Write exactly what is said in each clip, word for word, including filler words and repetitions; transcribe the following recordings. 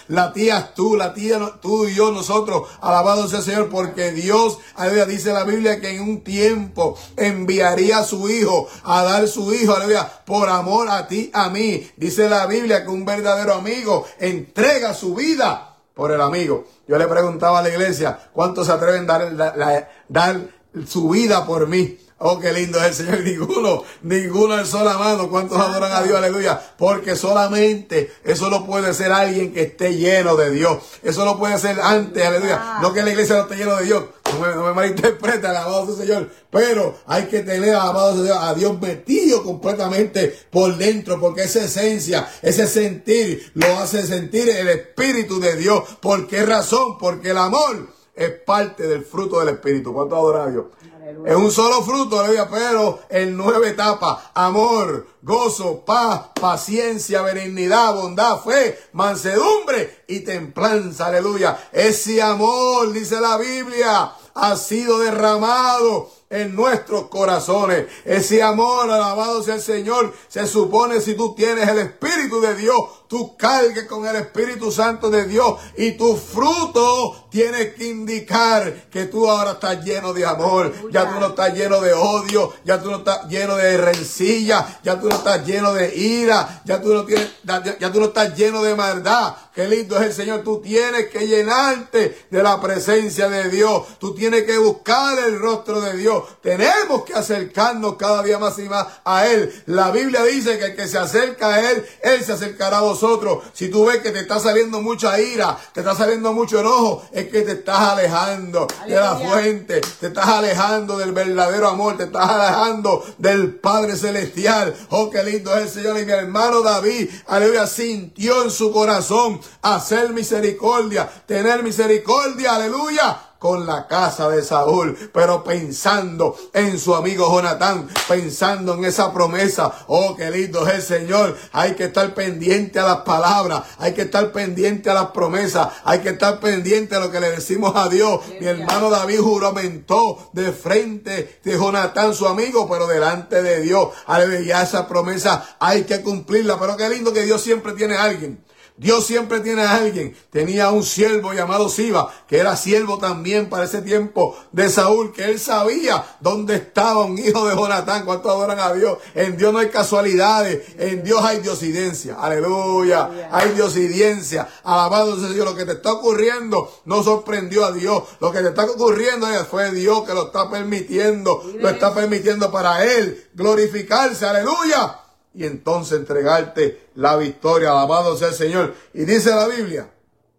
la tía tú, la tía tú y yo, nosotros, alabado sea el Señor, porque Dios, aleluya, dice la Biblia que en un tiempo enviaría a su hijo, a dar su hijo, aleluya, por amor a ti, a mí. Dice la Biblia que un verdadero amigo entrega su vida por el amigo. Yo le preguntaba a la iglesia, ¿cuántos se atreven a dar, la, la, dar su vida por mí? Oh, qué lindo es el Señor. Ninguno, ninguno alzó la mano. ¿Cuántos adoran a Dios? Aleluya. Porque solamente eso lo puede ser alguien que esté lleno de Dios. Eso lo puede ser antes, aleluya. No que la iglesia no esté lleno de Dios. No me, no me malinterprete, alabado sea el Señor. Pero hay que tener, alabado sea Dios, a Dios metido completamente por dentro. Porque esa esencia, ese sentir, lo hace sentir el Espíritu de Dios. ¿Por qué razón? Porque el amor es parte del fruto del Espíritu. ¿Cuántos adoran a Dios? Es un solo fruto, aleluya, pero en nueve etapas: amor, gozo, paz, paciencia, benignidad, bondad, fe, mansedumbre y templanza, aleluya. Ese amor, dice la Biblia, ha sido derramado en nuestros corazones. Ese amor, alabado sea el Señor, se supone, si tú tienes el Espíritu de Dios, tú cargues con el Espíritu Santo de Dios y tu fruto tiene que indicar que tú ahora estás lleno de amor. Ya tú no estás lleno de odio, ya tú no estás lleno de rencilla, ya tú no estás lleno de ira, ya tú no tienes, ya, ya tú no estás lleno de maldad. Qué lindo es el Señor. Tú tienes que llenarte de la presencia de Dios. Tú tienes que buscar el rostro de Dios. Tenemos que acercarnos cada día más y más a Él. La Biblia dice que el que se acerca a Él, Él se acercará a vosotros. Si tú ves que te está saliendo mucha ira, te está saliendo mucho enojo, es que te estás alejando de la fuente, te estás alejando del verdadero amor, te estás alejando del Padre Celestial. Oh, qué lindo es el Señor. Y mi hermano David, aleluya, sintió en su corazón hacer misericordia, tener misericordia, aleluya, con la casa de Saúl, pero pensando en su amigo Jonatán, pensando en esa promesa. Oh, qué lindo es el Señor. Hay que estar pendiente a las palabras, hay que estar pendiente a las promesas, hay que estar pendiente a lo que le decimos a Dios. Mi hermano David juramentó de frente de Jonatán, su amigo, pero delante de Dios. Aleluya, esa promesa hay que cumplirla. Pero qué lindo que Dios siempre tiene a alguien. Dios siempre tiene a alguien. Tenía un siervo llamado Siba, que era siervo también para ese tiempo de Saúl, que él sabía dónde estaba un hijo de Jonatán. ¿Cuántos adoran a Dios? En Dios no hay casualidades, en Dios hay diosidencia. Aleluya, hay diosidencia. Alabado sea Dios. Lo que te está ocurriendo no sorprendió a Dios. Lo que te está ocurriendo fue Dios que lo está permitiendo. Lo está permitiendo para Él glorificarse. Aleluya. Y entonces entregarte la victoria. Alabado sea el Señor. Y dice la Biblia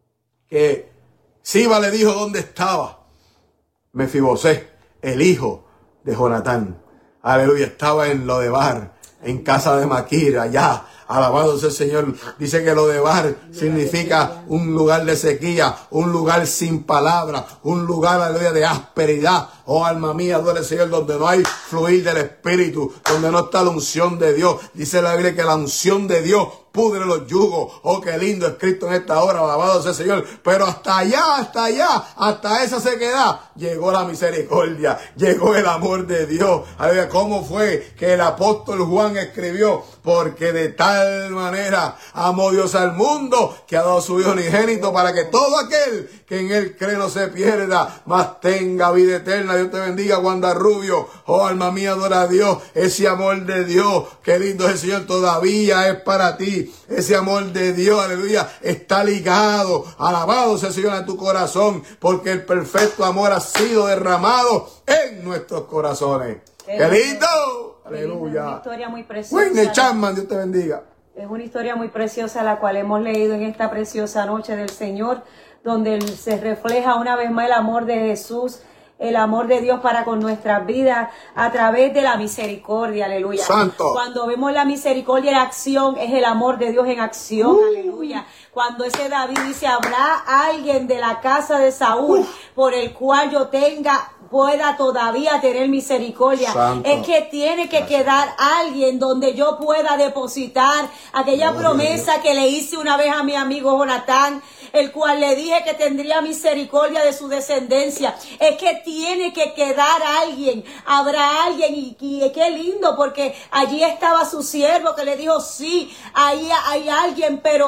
que Siba le dijo dónde estaba Mefibosé, el hijo de Jonatán. Aleluya, estaba en Lodebar, en casa de Maquir, allá. Alabado sea el Señor. Dice que Lodebar significa un lugar de sequía, un lugar sin palabras, un lugar, aleluya, de asperidad. Oh, alma mía, adora al Señor, donde no hay fluir del Espíritu, donde no está la unción de Dios. Dice la Biblia que la unción de Dios pudre los yugos. Oh, qué lindo escrito en esta hora, alabado sea el Señor. Pero hasta allá, hasta allá, hasta esa sequedad, llegó la misericordia, llegó el amor de Dios. Aleluya, ¿cómo fue que el apóstol Juan escribió? Porque de tal manera amó Dios al mundo, que ha dado su Hijo unigénito, para que todo aquel que en Él cree no se pierda, mas tenga vida eterna. Dios te bendiga, Wanda Rubio. Oh, alma mía, adora a Dios. Ese amor de Dios, qué lindo es el Señor, todavía es para ti. Ese amor de Dios, aleluya, está ligado. Alabado sea el Señor en tu corazón, porque el perfecto amor ha sido derramado en nuestros corazones. ¡Qué, ¡Qué lindo! Aleluya. Es una historia muy preciosa. Wayne Chapman, Dios te bendiga. Es una historia muy preciosa la cual hemos leído en esta preciosa noche del Señor, donde se refleja una vez más el amor de Jesús, el amor de Dios para con nuestras vidas a través de la misericordia, aleluya. Santo. Cuando vemos la misericordia en acción, es el amor de Dios en acción, uh. aleluya. Cuando ese David dice, habrá alguien de la casa de Saúl uh. por el cual yo tenga pueda todavía tener misericordia. Santo. Es que tiene que Gracias. Quedar alguien donde yo pueda depositar aquella Gloria promesa que le hice una vez a mi amigo Jonatán, el cual le dije que tendría misericordia de su descendencia. Es que tiene que quedar alguien, habrá alguien, y, y qué lindo, porque allí estaba su siervo que le dijo, sí, ahí hay alguien, pero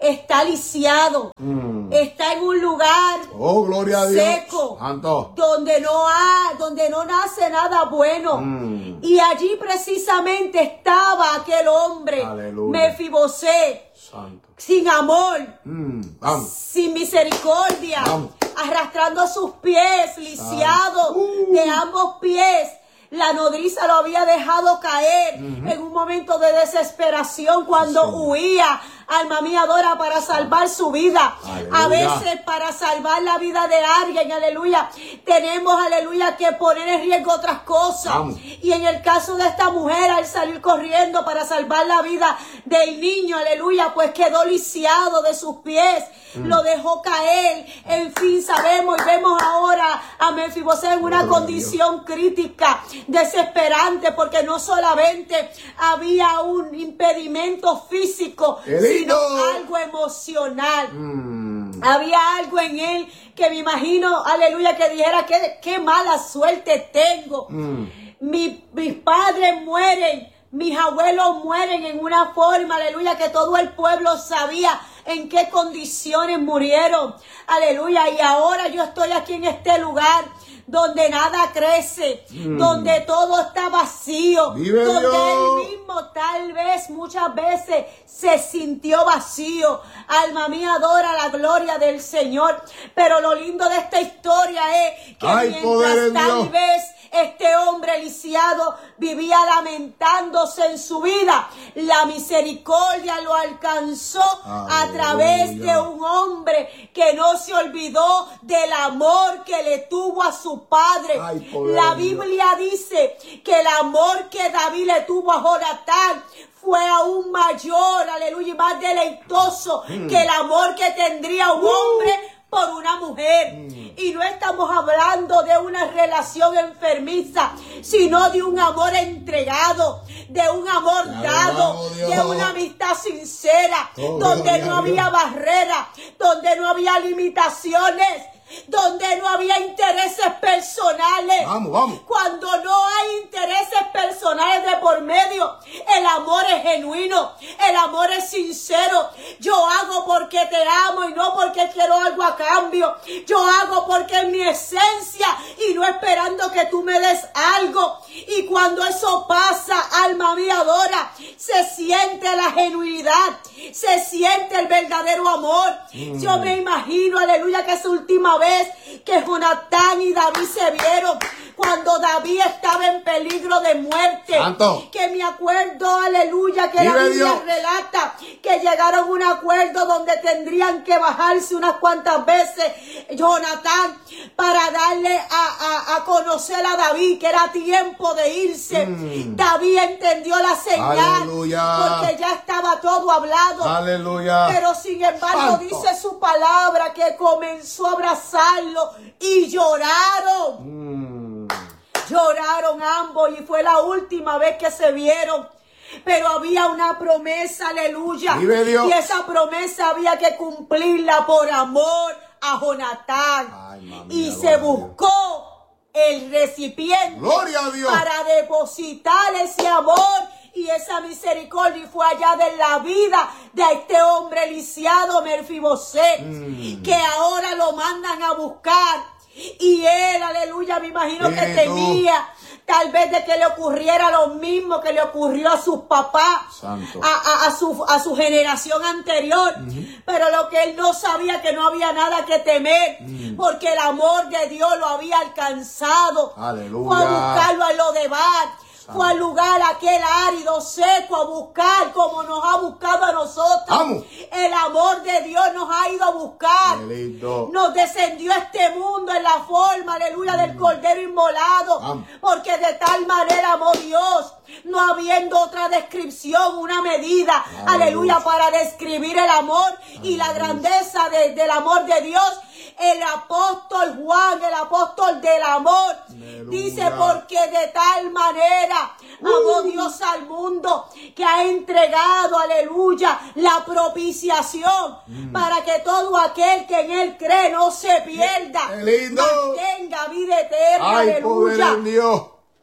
está lisiado, mm. está en un lugar oh, gloria a Dios. seco, Santo. donde no hay, donde no nace nada bueno. Mm. Y allí precisamente estaba aquel hombre, aleluya, Mefibosé, Santo, sin amor, mm. sin misericordia, vamos, arrastrando sus pies, lisiado uh. de ambos pies. La nodriza lo había dejado caer uh-huh. en un momento de desesperación cuando sí. huía, alma mía, adora, para salvar su vida. Aleluya. A veces para salvar la vida de alguien, aleluya, tenemos, aleluya, que poner en riesgo otras cosas. Vamos. Y en el caso de esta mujer, al salir corriendo para salvar la vida del niño, aleluya, pues quedó lisiado de sus pies, mm. lo dejó caer. En fin, sabemos y vemos ahora a Mefibosé en una oh, condición Dios. crítica, desesperante, porque no solamente había un impedimento físico, sino algo emocional. Mm. Había algo en él que me imagino, aleluya, que dijera que qué mala suerte tengo. Mm. Mi, mis padres mueren, mis abuelos mueren en una forma, aleluya, que todo el pueblo sabía en qué condiciones murieron, aleluya, y ahora yo estoy aquí en este lugar donde nada crece, mm. donde todo está vacío, Vive donde Dios. él mismo tal vez muchas veces se sintió vacío. Alma mía, adora la gloria del Señor. Pero lo lindo de esta historia es que Ay, mientras tal vez este hombre lisiado vivía lamentándose en su vida, la misericordia lo alcanzó Aleluya. a través de un hombre que no se olvidó del amor que le tuvo a su padre. Ay, la Biblia dice que el amor que David le tuvo a Jonatán fue aún mayor, aleluya, y más deleitoso mm. que el amor que tendría un hombre por una mujer. Mm. Y no estamos hablando de una relación enfermiza, sino de un amor entregado, de un amor claro, dado, de una amistad sincera, oh, donde no había barreras, donde no había limitaciones, donde no había intereses personales. Vamos, vamos. Cuando no hay intereses personales de por medio, el amor es genuino, el amor es sincero. Yo hago porque te amo y no porque quiero algo a cambio. Yo hago porque es mi esencia y no esperando que tú me des algo. Y cuando eso pasa, alma mía, adora, se siente la genuinidad, se siente el verdadero amor. Mm. Yo me imagino, aleluya, que esa última vez que Jonatán y David se vieron, cuando David estaba en peligro de muerte, Santo. que me acuerdo, aleluya, que la Biblia relata que llegaron a un acuerdo donde tendrían que bajarse unas cuantas veces Jonatán para darle a, a, a conocer a David que era tiempo de irse. Mm. David entendió la señal, aleluya, porque ya estaba todo hablado. Aleluya. Pero sin embargo Santo. dice su palabra que comenzó a abrazarlo y lloraron. Mm. Lloraron ambos y fue la última vez que se vieron. Pero había una promesa, aleluya. Y esa promesa había que cumplirla por amor a Jonatán. Ay, mami, y se buscó el recipiente gloria a Dios. Para depositar ese amor y esa misericordia, y fue allá de la vida de este hombre lisiado, Mefibosé, mm. que ahora lo mandan a buscar. Y él, aleluya, me imagino que temía tal vez de que le ocurriera lo mismo que le ocurrió a sus papás, a, a, a, su, a su generación anterior. Uh-huh. Pero lo que él no sabía, que no había nada que temer, uh-huh. porque el amor de Dios lo había alcanzado. Aleluya. Fue a buscarlo a Lodebar. Fue al lugar aquel árido, seco, a buscar como nos ha buscado a nosotros. Vamos. El amor de Dios nos ha ido a buscar. Nos descendió a este mundo en la forma, aleluya, del Cordero inmolado. Vamos. Porque de tal manera amó Dios, no habiendo otra descripción, una medida, aleluya, aleluya para describir el amor aleluya. Y la grandeza de, del amor de Dios. El apóstol Juan, el apóstol del amor, aleluya. Dice, porque de tal manera uh. amó Dios al mundo que ha entregado, aleluya, la propiciación mm. para que todo aquel que en él cree no se pierda, mas tenga vida eterna. Ay, aleluya. Dios.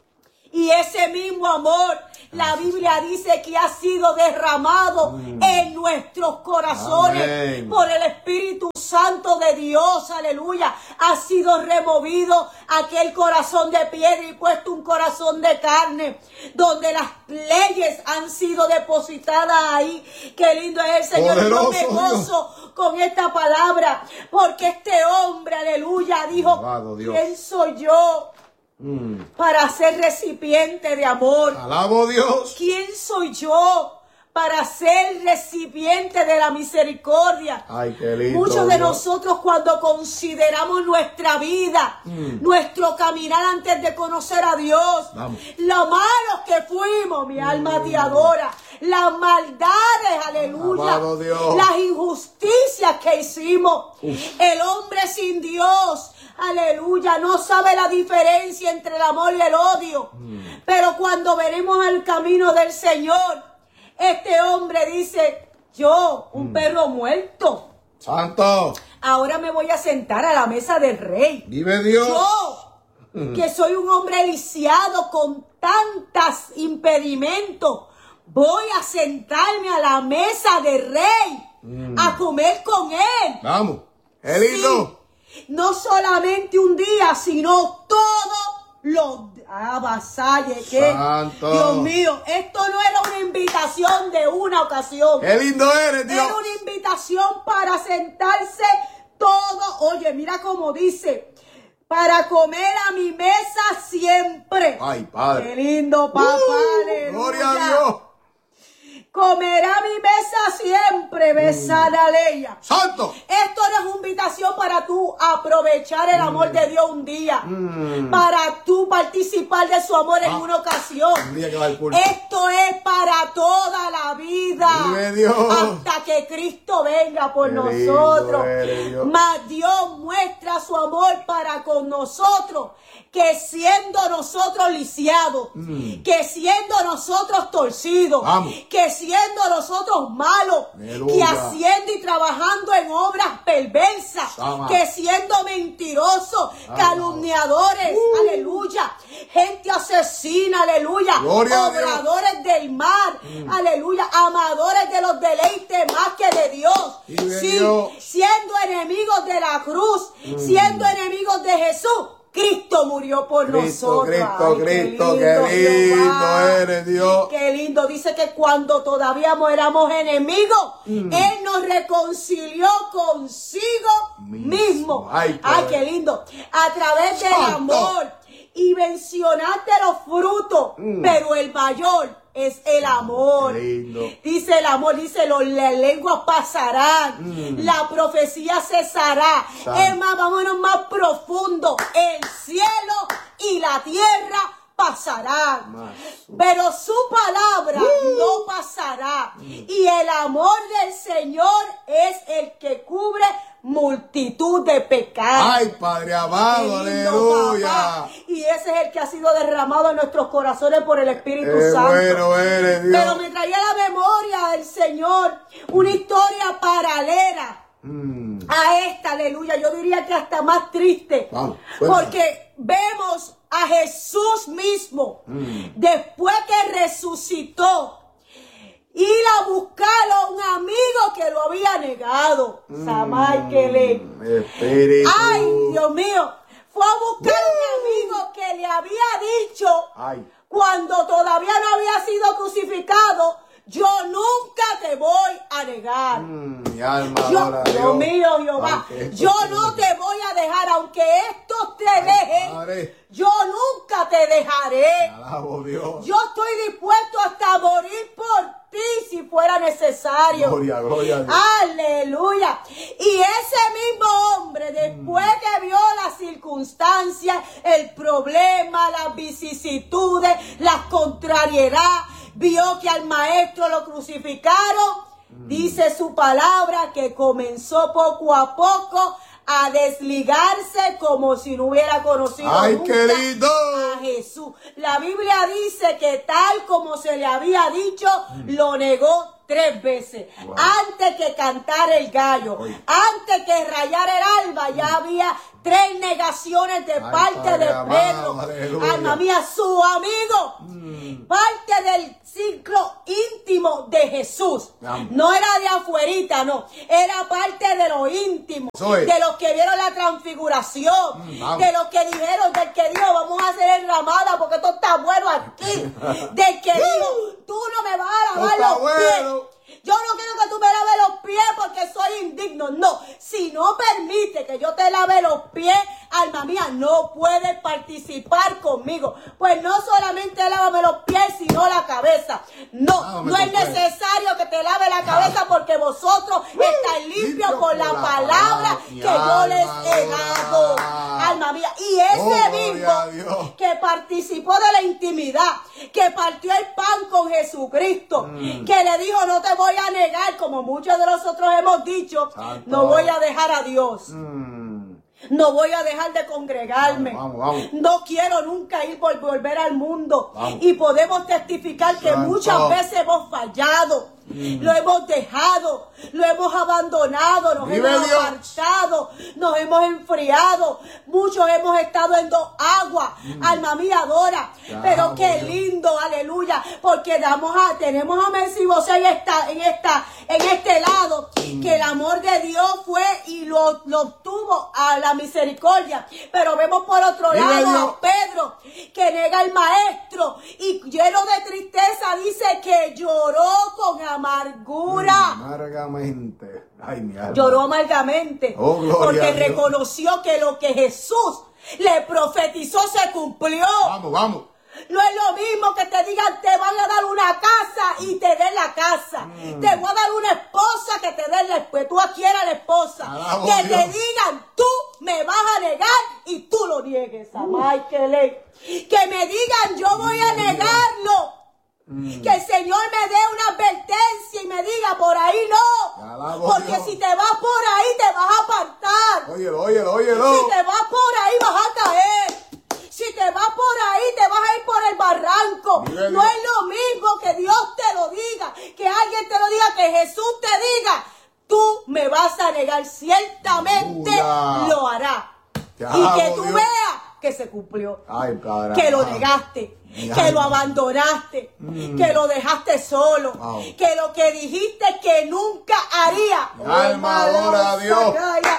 Y ese mismo amor, la Biblia dice que ha sido derramado mm. en nuestros corazones. Amén. Por el Espíritu Santo de Dios, aleluya. Ha sido removido aquel corazón de piedra y puesto un corazón de carne, donde las leyes han sido depositadas ahí. Qué lindo es el Señor. Yo me gozo Dios. Con esta palabra, porque este hombre, aleluya, dijo, ¿quién soy yo para ser recipiente de amor? Alabo Dios. ¿Quién soy yo para ser recipiente de la misericordia? Ay, qué lindo, muchos de Dios. nosotros, cuando consideramos nuestra vida, mm. nuestro caminar antes de conocer a Dios, Vamos. lo malos que fuimos, mi mm. alma te adora, las maldades, aleluya, las injusticias que hicimos, Uf. el hombre sin Dios, aleluya, no sabe la diferencia entre el amor y el odio. Mm. Pero cuando venimos al camino del Señor, este hombre dice, yo, un mm. perro muerto. Santo. Ahora me voy a sentar a la mesa del rey. Vive Dios. Yo, mm. que soy un hombre lisiado con tantos impedimentos, voy a sentarme a la mesa del rey mm. a comer con él. Vamos. Qué lindo. Sí. No solamente un día, sino todos los días. Ah, vasalle, que Dios mío, esto no era una invitación de una ocasión. Qué lindo eres, Dios. Era una invitación para sentarse todo. Oye, mira cómo dice, para comer a mi mesa siempre. Ay, Padre. Qué lindo, papá. Uh, gloria a Dios. Comerá mi mesa siempre, besada mm. leya. ¡Santo! Esto no es una invitación para tú aprovechar el amor mm. de Dios un día. Mm. Para tú participar de su amor ah. en una ocasión. Un día que va al culto. Esto es para toda la vida. Dios. Hasta que Cristo venga por Qué nosotros. Dios. Mas Dios muestra su amor para con nosotros. Que siendo nosotros lisiados, mm. que siendo nosotros torcidos, Vamos. que siendo nosotros malos, Aleluya. que haciendo y trabajando en obras perversas, Sama. que siendo mentirosos, Sama. calumniadores, uh. aleluya, gente asesina, aleluya, Gloria obradores del mal, mm. aleluya, amadores de los deleites más que de Dios, sí, Dios. siendo enemigos de la cruz, mm. siendo enemigos de Jesús. Cristo murió por Cristo, nosotros. Cristo, Ay, Cristo, qué lindo, qué lindo eres, Dios. Qué lindo. Dice que cuando todavía éramos enemigos, mm. Él nos reconcilió consigo mismo. mismo. Ay, Ay, qué lindo. A través del Santo. amor. Y mencionaste los frutos, mm. pero el mayor es el amor. Dice el amor, dice los, las lenguas pasarán, mm. la profecía cesará. Santo. Es más, vámonos más profundo. El cielo y la tierra pasarán, más. pero su palabra uh. no pasará. Mm. Y el amor del Señor es el que cubre multitud de pecados. Ay, Padre amado, aleluya. Papá. Y ese es el que ha sido derramado en nuestros corazones por el Espíritu eh, Santo. Bueno eres, Dios. Pero me traía a la memoria el Señor una historia paralela mm. a esta, aleluya. Yo diría que hasta más triste. Vamos, porque vemos a Jesús mismo, mm. después que resucitó, ir a buscar a un amigo que lo había negado. Mm, Samay, que le... Espíritu. Ay, Dios mío. Fue a buscar a un amigo que le había dicho, Ay. cuando todavía no había sido crucificado, yo nunca te voy a negar. Mm, mi alma yo, Dios, Dios mío, Jehová, yo no te voy a dejar, aunque estos te dejen, Padre. yo nunca te dejaré. Alabo, Dios. Yo estoy dispuesto hasta morir por ti si fuera necesario. Gloria, gloria a Dios. Aleluya. Y ese mismo hombre, después mm. que vio las circunstancias, el problema, las vicisitudes, las contrariedades, vio que al maestro lo crucificaron, mm. dice su palabra que comenzó poco a poco a desligarse como si no hubiera conocido Ay, nunca querido. a Jesús. La Biblia dice que tal como se le había dicho, mm. lo negó tres veces. Wow. Antes que cantara el gallo, Oye. antes que rayara el alba, ya había tres negaciones de Ay, parte Padre de amado, Pedro. aleluya. Alma mía, su amigo. Mm. Parte del ciclo íntimo de Jesús. Amén. No era de afuerita, no. Era parte de lo íntimo. Eso es. De los que vieron la transfiguración. Mm, vamos. De los que dijeron, del que dijo, vamos a hacer enramada porque esto está bueno aquí. Del que dijo, tú no me vas a lavar Esto está los bueno. pies. Yo no quiero que tú me laves los pies porque soy indigno. No, si no permite que yo te lave los pies, alma mía, no puedes participar conmigo. Pues no solamente lávame los pies, sino la cabeza. No, Ah, no es comprendo. necesario que te lave la cabeza porque vosotros estáis limpios por la palabra que yo les he dado. Alma mía. Y ese Oh, gloria a mismo Dios. que participó de la intimidad, que partió el pan con Jesucristo, Mm. que le dijo, no te voy a negar, como muchos de nosotros hemos dicho, Santo. no voy a dejar a Dios. Mm. No voy a dejar de congregarme. Vamos, vamos, vamos. No quiero nunca ir por volver al mundo. Vamos. Y podemos testificar que Santo. muchas veces hemos fallado. Lo hemos dejado, lo hemos abandonado, nos Vive hemos Dios. apartado, nos hemos enfriado. Muchos hemos estado en dos aguas. Alma mía, adora. Ya, Pero qué Dios. lindo, aleluya. Porque damos a, tenemos a Mesibosé en esta, en esta, en este lado, que el amor de Dios fue y lo, lo obtuvo a la misericordia. Pero vemos por otro Vive lado Dios. a Pedro, que nega al maestro y lleno de tristeza dice que lloró con amargura. Amargamente. Ay, mi alma. Lloró amargamente. Oh, gloria porque a Dios. reconoció que lo que Jesús le profetizó se cumplió. Vamos, vamos. No es lo mismo que te digan te van a dar una casa y te den la casa. Mm. Te voy a dar una esposa que te den la esposa. Tú adquieras la esposa. Alabo que Dios. te digan tú me vas a negar y tú lo niegues. Amay, que le- Que me digan yo voy a negarlo. Mm. Que el Señor me dé una advertencia y me diga por ahí no. Alabo Porque Dios. si te vas por ahí te vas a apartar. Óyelo, óyelo, óyelo. Si te vas por ahí vas a caer. Si te vas por ahí te vas a ir por el barranco. Vive No Dios. es lo mismo que Dios te lo diga, que alguien te lo diga, que Jesús te diga. Tú me vas a negar, ciertamente Aleluya. lo hará. Te Y alabo, que tú Dios. veas que se cumplió. Ay, padre. Que lo amado. negaste, Mi que alma. lo abandonaste, Mm. que lo dejaste solo, Wow. que lo que dijiste que nunca haría. Mi alma adora a Dios.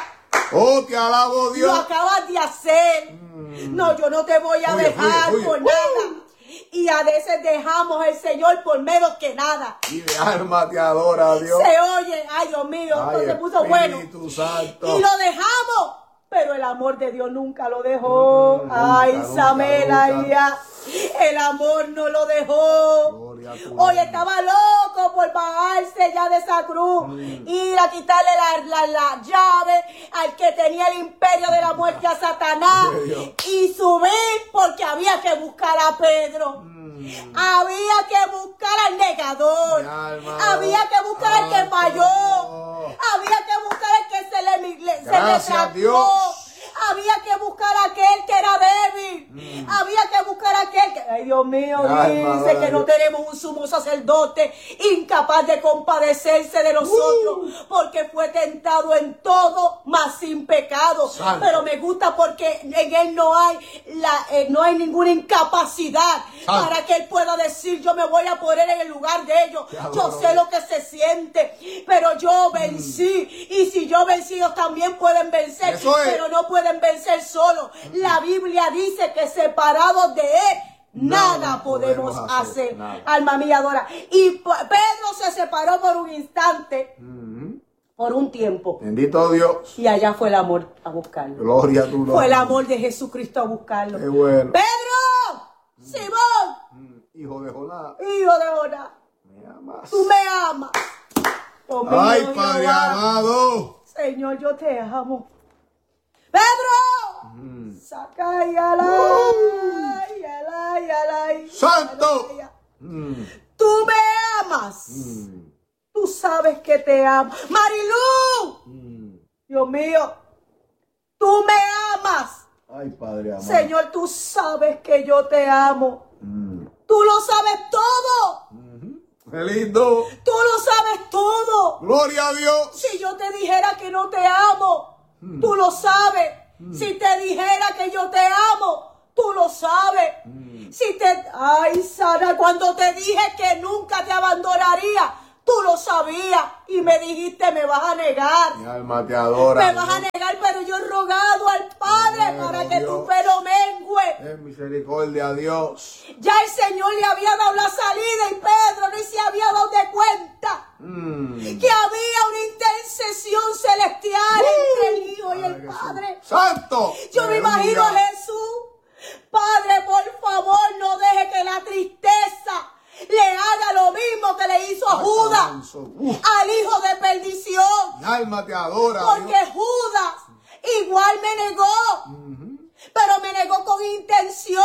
Oh, te alabo, Lo Dios. acabas de hacer. Mm. No, yo no te voy a Oye, dejar oye, oye. por nada. Y a veces dejamos al Señor por menos que nada. Y mi alma te adora, Dios. Se oye, ay Dios mío, esto Ay, se puso bueno. Espíritu Santo. Y lo dejamos. Pero el amor de Dios nunca lo dejó. Mm, Ay, nunca, Samela, nunca, nunca. ya. El amor no lo dejó. Gloria a tu Hoy nombre. estaba loco por bajarse ya de esa cruz. Mm. Ir a quitarle la, la, la llave al que tenía el imperio de la muerte a Satanás. Gloria a Dios. Y subir porque había que buscar a Pedro. Mm. Había que buscar al negador. Mi alma. Había que buscar al que Santo. falló. Había que buscar al que se le, le- se Gracias, retractó. Dios. Había que buscar a aquel que era débil. Mm. Había que buscar a aquel que... Ay, Dios mío, Mi alma, dice que Dios. no tenemos un sumo sacerdote incapaz de compadecerse de nosotros Uh. porque fue tentado en todo, mas sin pecado. Santo. Pero me gusta porque en él no hay, la, eh, no hay ninguna incapacidad Santo. para que él pueda decir yo me voy a poner en el lugar de ellos. Te Yo adoro. sé lo que se siente, pero yo vencí. Y si yo vencí, ellos también pueden vencer. Eso es. Pero no pueden vencer solos. La Biblia dice que separados de él nada, Nada podemos podemos hacer. hacer, nada. Alma mía, adora. Y P- Pedro se separó por un instante, Mm. por un tiempo. Bendito Dios. Y allá fue el amor a buscarlo. Gloria a tu nombre. Fue el amor de Jesucristo a buscarlo. Qué bueno. Pedro, Simón, Mm. Hijo de Jonás. hijo de Jonás, Me amas. tú me amas. Oh, mío, Ay, Padre Jehová. amado. Señor, yo te amo. Pedro, Mm. saca y alay, alay, alay. Santo. Alay. Mm. Tú me amas. Mm. Tú sabes que te amo. Marilú, Mm. Dios mío, tú me amas. Ay, Padre amado. Señor, tú sabes que yo te amo. Mm. Tú lo sabes todo. Mhm. ¡Qué lindo! Tú lo sabes todo. ¡Gloria a Dios! Si yo te dijera que no te amo, mm. tú lo sabes. Mm. Si te dijera que yo te amo, tú lo sabes. Mm. Si te... Ay, Sara, cuando te dije que nunca te abandonaría, tú lo sabías y me dijiste, me vas a negar. Mi alma te adora. Me vas a negar, pero yo he rogado al Padre bueno, para que Dios. tu pelo mengue. En misericordia a Dios. Ya el Señor le había dado la salida y Pedro no se había dado de cuenta mm. que había una intercesión celestial uh. entre el Hijo y el Padre. ¡Santo! Yo me imagino a Jesús. Padre, por favor, no deje que la tristeza le haga lo mismo que le hizo a Judas, uh. al hijo de perdición. Mi alma te adora. Porque Dios. Judas igual me negó, uh-huh. pero me negó con intención.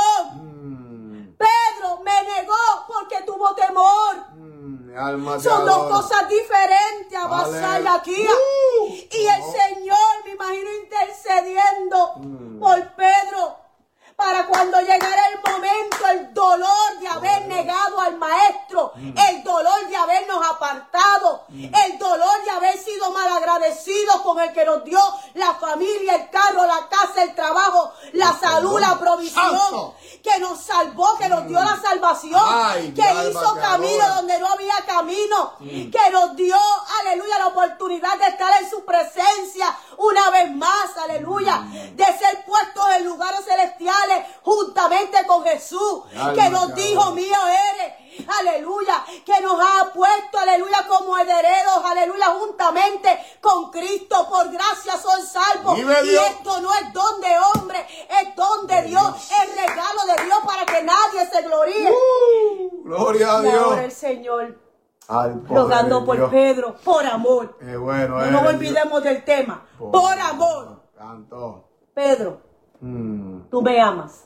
Mm. Pedro me negó porque tuvo temor. Mm. Mi alma te Son adora. dos cosas diferentes, Abasaya aquí. Uh. Y el oh. Señor, me imagino intercediendo mm. por Pedro. Para cuando llegara el momento, el dolor de haber negado al maestro, mm. el dolor de habernos apartado, mm. el dolor de haber sido malagradecidos con el que nos dio la familia, el carro, la casa, el trabajo, la salud, la provisión, Santo. que nos salvó, que nos dio la salvación, Ay, que hizo camino adora. donde no había camino, mm. que nos dio, aleluya, la oportunidad de estar en su presencia una vez más, aleluya, mm. de ser puestos en lugares celestiales juntamente con Jesús, Alma, que nos dijo, mío eres, aleluya, que nos ha puesto, aleluya, como herederos, aleluya, juntamente con Cristo, por gracia son salvos, y esto no es don de hombre, es don de Dios, es regalo de Dios para que nadie se gloríe. Uh, gloria a y Dios. Ahora el Señor rogando por Dios. Pedro, por amor. Qué bueno, no nos olvidemos Dios. del tema, por, por amor. Tanto. Pedro, mm. tú me amas,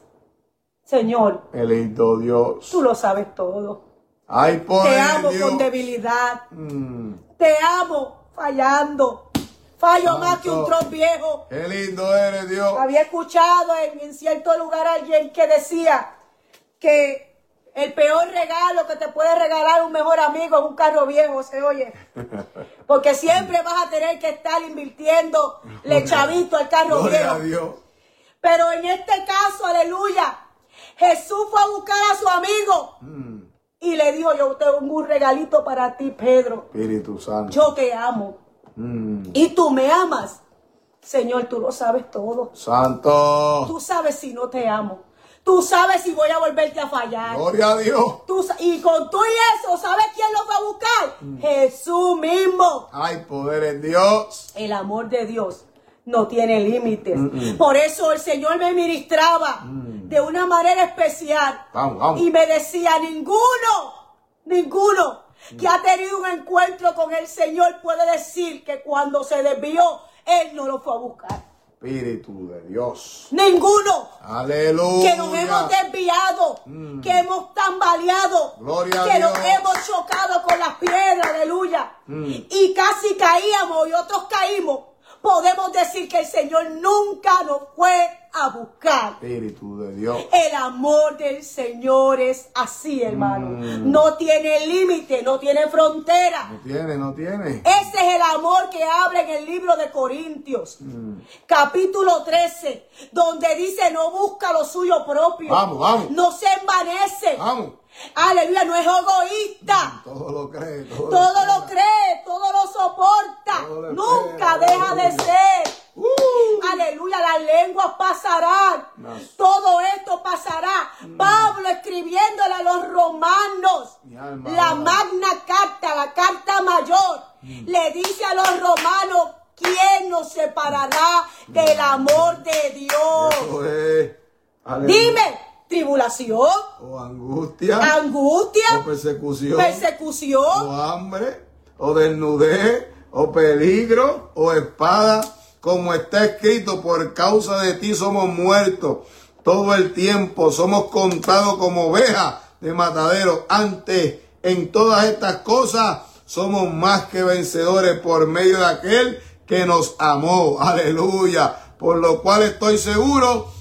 Señor. El lindo Dios. Tú lo sabes todo. Ay, por Te amo Dios. con debilidad. Mm. Te amo fallando. Fallo Santo. Más que un tron viejo. Qué lindo eres, Dios. Había escuchado en, en cierto lugar a alguien que decía que el peor regalo que te puede regalar un mejor amigo es un carro viejo, se oye. Porque siempre vas a tener que estar invirtiendo le chavito al carro Gloria viejo. A Dios. Pero en este caso, aleluya, Jesús fue a buscar a su amigo mm. y le dijo, yo tengo un regalito para ti, Pedro. Espíritu Santo. Yo te amo. Mm. Y tú me amas. Señor, tú lo sabes todo. Santo. Tú sabes si no te amo. Tú sabes si voy a volverte a fallar. Gloria a Dios. Tú, y con tú y eso, ¿sabes quién lo fue a buscar? Mm. Jesús mismo. Hay poder en Dios. El amor de Dios no tiene límites. Mm -mm. Por eso el Señor me ministraba mm. de una manera especial. Vamos, vamos. Y me decía, ninguno, ninguno mm. que ha tenido un encuentro con el Señor puede decir que cuando se desvió, Él no lo fue a buscar. Espíritu de Dios. Ninguno. Aleluya. Que nos hemos desviado, mm. que hemos tambaleado, Gloria que a Dios. nos hemos chocado con las piedras, aleluya. Mm. Y casi caíamos y otros caímos. Podemos decir que el Señor nunca nos fue a buscar. Espíritu de Dios. El amor del Señor es así, hermano. Mm. No tiene límite, no tiene frontera. No tiene, no tiene. Ese es el amor que habla en el libro de Corintios, mm. capítulo trece, donde dice, no busca lo suyo propio. Vamos, vamos. No se envanece. Vamos. Aleluya, no es egoísta. Todo lo cree. Todo, todo lo cree, todo lo soporta. Todo Nunca espera, deja aleluya. de ser. Uh. Aleluya, las lenguas pasarán. No. Todo esto pasará. Mm. Pablo escribiéndole a los romanos, alma, la alma. magna carta, la carta mayor, mm. le dice a los romanos, ¿quién nos separará mm. del amor de Dios? Eso es. Dime. Tribulación, o angustia, angustia, o persecución, persecución, o hambre, o desnudez, o peligro, o espada, como está escrito, por causa de ti somos muertos todo el tiempo, somos contados como ovejas de matadero. Antes, en todas estas cosas, somos más que vencedores por medio de aquel que nos amó. Aleluya. Por lo cual estoy seguro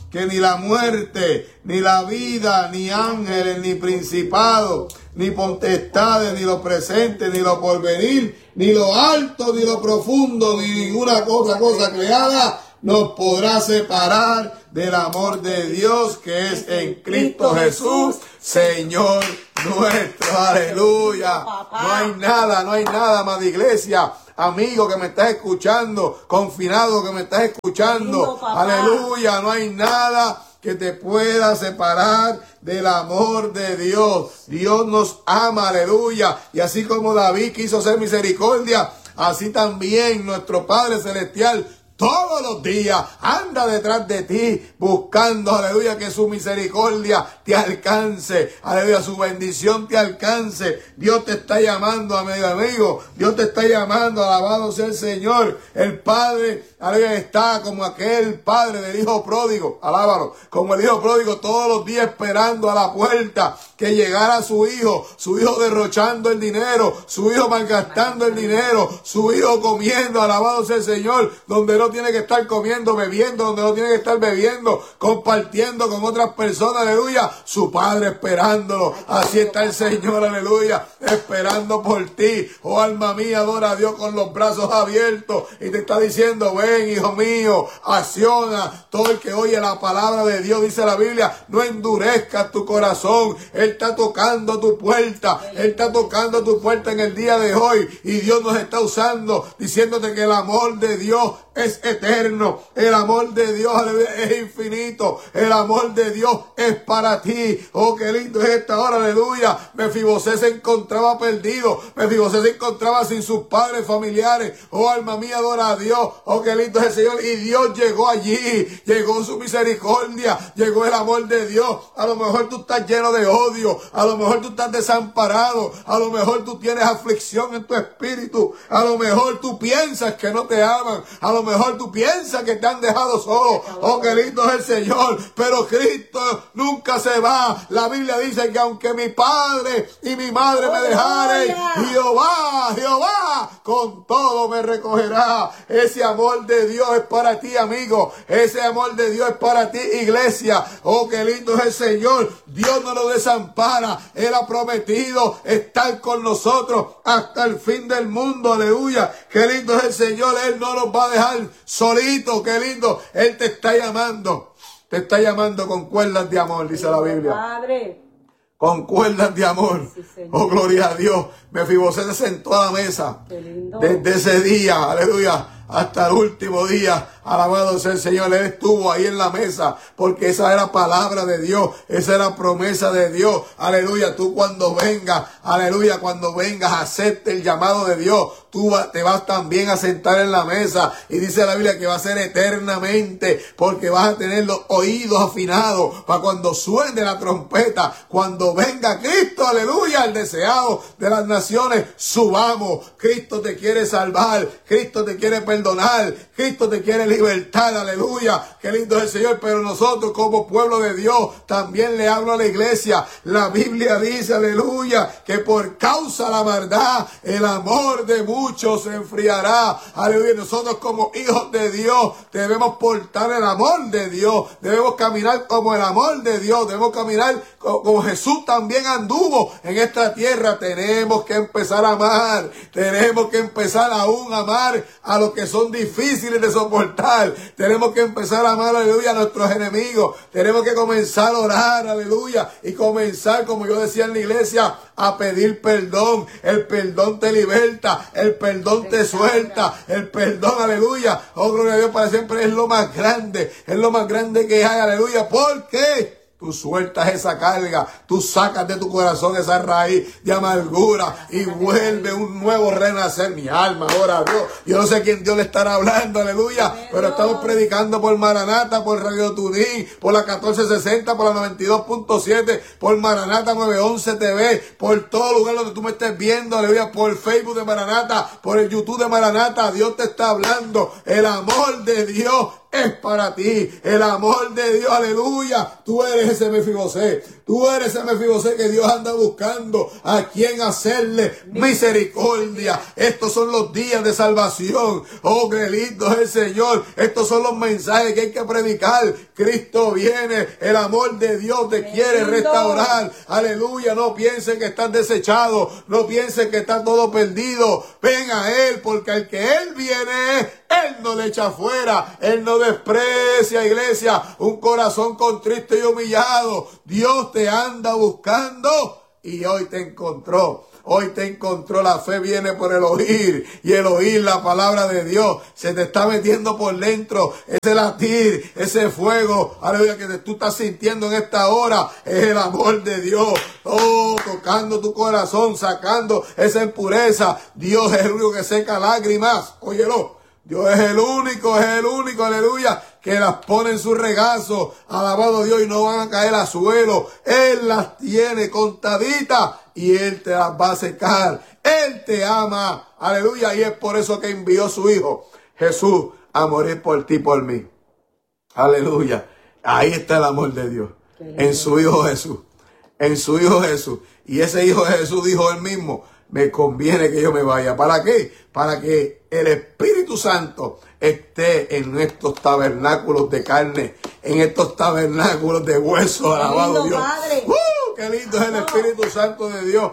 que ni la muerte, ni la vida, ni ángeles, ni principados, ni potestades, ni lo presente, ni lo porvenir, ni lo alto, ni lo profundo, ni ninguna cosa, cosa creada, nos podrá separar del amor de Dios que es en Cristo Jesús, Señor nuestro. Aleluya. No hay nada, no hay nada, amada iglesia. Amigo que me estás escuchando, confinado que me estás escuchando, aleluya, no hay nada que te pueda separar del amor de Dios. Dios nos ama, aleluya. Y así como David quiso hacer misericordia, así también nuestro Padre Celestial todos los días anda detrás de ti buscando, aleluya, que su misericordia te alcance, aleluya, su bendición te alcance. Dios te está llamando, amigo, amigo, Dios te está llamando, alabado sea el Señor. El Padre, aleluya, está como aquel padre del hijo pródigo, alábalo, como el hijo pródigo todos los días esperando a la puerta que llegara su hijo, su hijo derrochando el dinero, su hijo malgastando el dinero, su hijo comiendo, alabado sea el Señor, donde no tiene que estar comiendo, bebiendo, donde no tiene que estar bebiendo, compartiendo con otras personas, aleluya, su padre esperándolo. Así está el Señor, aleluya, esperando por ti. Oh, alma mía, adora a Dios con los brazos abiertos y te está diciendo, ven, hijo mío, acciona. Todo el que oye la palabra de Dios, dice la Biblia, no endurezcas tu corazón. Él está tocando tu puerta, Él está tocando tu puerta en el día de hoy, y Dios nos está usando, diciéndote que el amor de Dios es eterno, el amor de Dios, aleluya, es infinito, el amor de Dios es para ti. Oh, qué lindo es esta hora, aleluya. Mefibosé se encontraba perdido, Mefibosé se encontraba sin sus padres familiares. Oh, alma mía, adora a Dios. Oh, qué lindo es el Señor. Y Dios llegó allí, llegó su misericordia, llegó el amor de Dios. A lo mejor tú estás lleno de odio, a lo mejor tú estás desamparado, a lo mejor tú tienes aflicción en tu espíritu, a lo mejor tú piensas que no te aman, a lo mejor tú piensas que te han dejado solo. Oh, qué lindo es el Señor. Pero Cristo nunca se va. La Biblia dice que aunque mi padre y mi madre me dejaren, Jehová, Jehová con todo me recogerá. Ese amor de Dios es para ti, amigo. Ese amor de Dios es para ti, iglesia. Oh, qué lindo es el Señor. Dios no nos desampara. Él ha prometido estar con nosotros hasta el fin del mundo. Aleluya. Qué lindo es el Señor. Él no nos va a dejar solito. Qué lindo. Él te está llamando. Te está llamando con cuerdas de amor, dice la Biblia. Padre. Con cuerdas de amor. Sí, oh, gloria a Dios. Mefibosé se sentó a la mesa. Qué lindo. Desde ese día, aleluya, hasta el último día. Alabado sea el Señor. Él estuvo ahí en la mesa porque esa era palabra de Dios. Esa era promesa de Dios. Aleluya. Tú cuando vengas, aleluya, cuando vengas, acepte el llamado de Dios. Tú te vas también a sentar en la mesa. Y dice la Biblia que va a ser eternamente, porque vas a tener los oídos afinados para cuando suene la trompeta. Cuando venga Cristo, aleluya, el deseado de las naciones, subamos. Cristo te quiere salvar. Cristo te quiere perdonar. Cristo te quiere libertad, aleluya. Qué lindo es el Señor. Pero nosotros como pueblo de Dios también le hablo a la iglesia. La Biblia dice, aleluya, que por causa de la maldad el amor de muchos se enfriará. Aleluya. Nosotros como hijos de Dios debemos portar el amor de Dios. Debemos caminar como el amor de Dios. Debemos caminar como Jesús también anduvo en esta tierra. Tenemos que empezar a amar. Tenemos que empezar aún a amar a los que son difíciles de soportar. Tenemos que empezar a amar, aleluya, a nuestros enemigos. Tenemos que comenzar a orar, aleluya, y comenzar, como yo decía en la iglesia, a pedir perdón. El perdón te liberta, el perdón te suelta, el perdón, aleluya, oh gloria a Dios para siempre, es lo más grande, es lo más grande que hay, aleluya. ¿Por qué? Tú sueltas esa carga, tú sacas de tu corazón esa raíz de amargura y vuelve un nuevo renacer. Mi alma, ahora a Dios. Yo no sé quién Dios le estará hablando, aleluya, pero estamos predicando por Maranata, por Radio Tunín, por la catorce sesenta, por la noventa y dos punto siete, por Maranata nueve once T V, por todo lugar donde tú me estés viendo, aleluya, por Facebook de Maranata, por el YouTube de Maranata. Dios te está hablando. El amor de Dios es para ti. El amor de Dios, aleluya. Tú eres ese Mefibosé. Tú eres ese Mefibosé que Dios anda buscando a quien hacerle misericordia. Estos son los días de salvación. Oh, qué lindo es el Señor. Estos son los mensajes que hay que predicar. Cristo viene. El amor de Dios te quiere restaurar. Aleluya. No piensen que estás desechado. No piensen que está todo perdido. Ven a Él, porque al que Él viene, Él no le echa fuera. Él no desprecia, iglesia, un corazón contrito y humillado. Dios te anda buscando y hoy te encontró. Hoy te encontró. La fe viene por el oír, y el oír la palabra de Dios. Se te está metiendo por dentro ese latir, ese fuego, aleluya, que tú estás sintiendo en esta hora. Es el amor de Dios. Oh, tocando tu corazón, sacando esa impureza. Dios es el único que seca lágrimas. Óyelo. Dios es el único, es el único, aleluya, que las pone en su regazo. Alabado Dios, y no van a caer al suelo. Él las tiene contaditas y Él te las va a secar. Él te ama, aleluya, y es por eso que envió a su Hijo Jesús a morir por ti y por mí. Aleluya. Ahí está el amor de Dios, en su Hijo Jesús, en su Hijo Jesús. Y ese Hijo de Jesús dijo él mismo: me conviene que yo me vaya. ¿Para qué? Para que el Espíritu Santo esté en estos tabernáculos de carne, en estos tabernáculos de hueso. Alabado Dios. ¡Uh! ¡Qué lindo es el Espíritu Santo de Dios!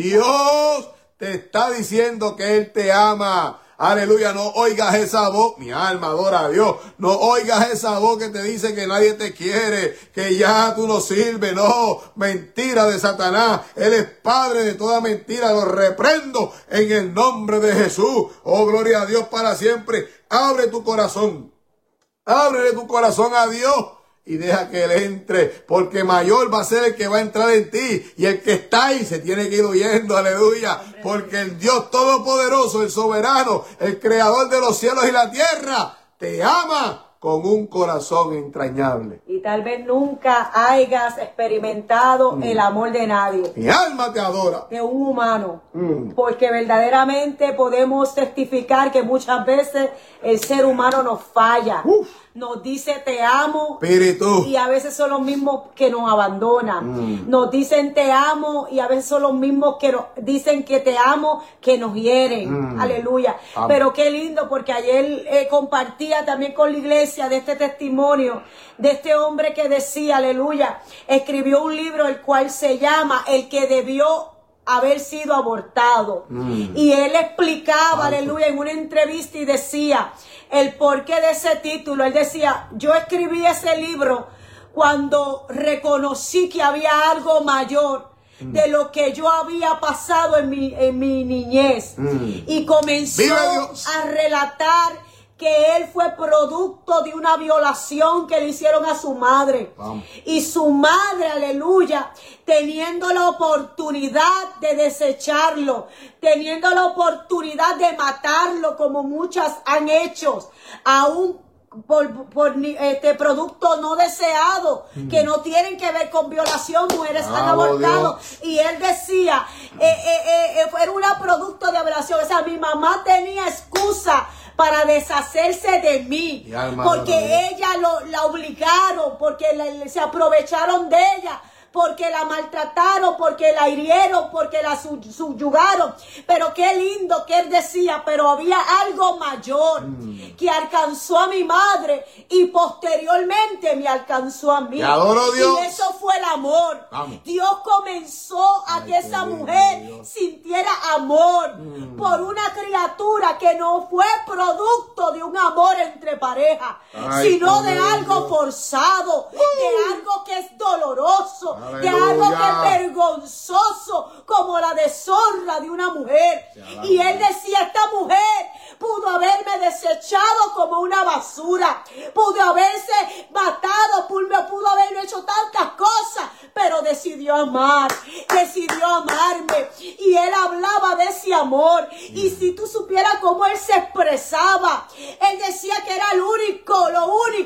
Dios te está diciendo que Él te ama. Aleluya, no oigas esa voz, mi alma adora a Dios, no oigas esa voz que te dice que nadie te quiere, que ya tú no sirves. No, mentira de Satanás. Él es padre de toda mentira. Lo reprendo en el nombre de Jesús. Oh, gloria a Dios para siempre. Abre tu corazón, ábrele tu corazón a Dios y deja que Él entre, porque mayor va a ser el que va a entrar en ti, y el que está ahí se tiene que ir huyendo. Aleluya, porque el Dios todopoderoso, el soberano, el creador de los cielos y la tierra, te ama con un corazón entrañable. Y tal vez nunca hayas experimentado mm. el amor de nadie. Mi alma te adora. De un humano. Mm. Porque verdaderamente podemos testificar que muchas veces el ser humano nos falla. Uf. Nos dice te amo. Espíritu. Y a veces son los mismos que nos abandonan. Mm. Nos dicen te amo y a veces son los mismos que nos dicen que te amo, que nos hieren. Mm. Aleluya. Amén. Pero qué lindo, porque ayer eh, compartía también con la iglesia de este testimonio de este hombre que decía, aleluya, escribió un libro el cual se llama El que debió haber sido abortado. Mm. Y él explicaba, Ay, aleluya, en una entrevista y decía el porqué de ese título. Él decía: yo escribí ese libro cuando reconocí que había algo mayor mm. de lo que yo había pasado en mi, en mi niñez. Mm. Y comenzó a relatar que él fue producto de una violación que le hicieron a su madre. Vamos. Y su madre, aleluya, teniendo la oportunidad de desecharlo, teniendo la oportunidad de matarlo, como muchas han hecho, aún por, por este producto no deseado, mm. que no tienen que ver con violación, mujeres han abortado. Dios. Y él decía, eh, eh, eh, era un producto de violación. O sea, mi mamá tenía excusa para deshacerse de mí, porque ella lo, la obligaron, porque le, se aprovecharon de ella, porque la maltrataron, porque la hirieron, porque la subyugaron. Pero qué lindo que él decía, pero había algo mayor mm. que alcanzó a mi madre y posteriormente me alcanzó a mí. Te adoro, Dios. Y eso fue el amor. Vamos. Dios comenzó a Ay, que esa mujer Dios. sintiera amor mm. por una criatura que no fue producto de un amor entre pareja, Ay, sino de algo Dios. forzado, uh. de algo que es doloroso, Aleluya. de algo que es vergonzoso, como la deshonra de una mujer. Y él decía, esta mujer pudo haberme desechado como una basura, pudo haberse matado, pudo, pudo haberme hecho tantas cosas, pero decidió amar, decidió amarme. Y él hablaba de ese amor. Y si tú supieras cómo él se expresaba, él decía que era el único, lo único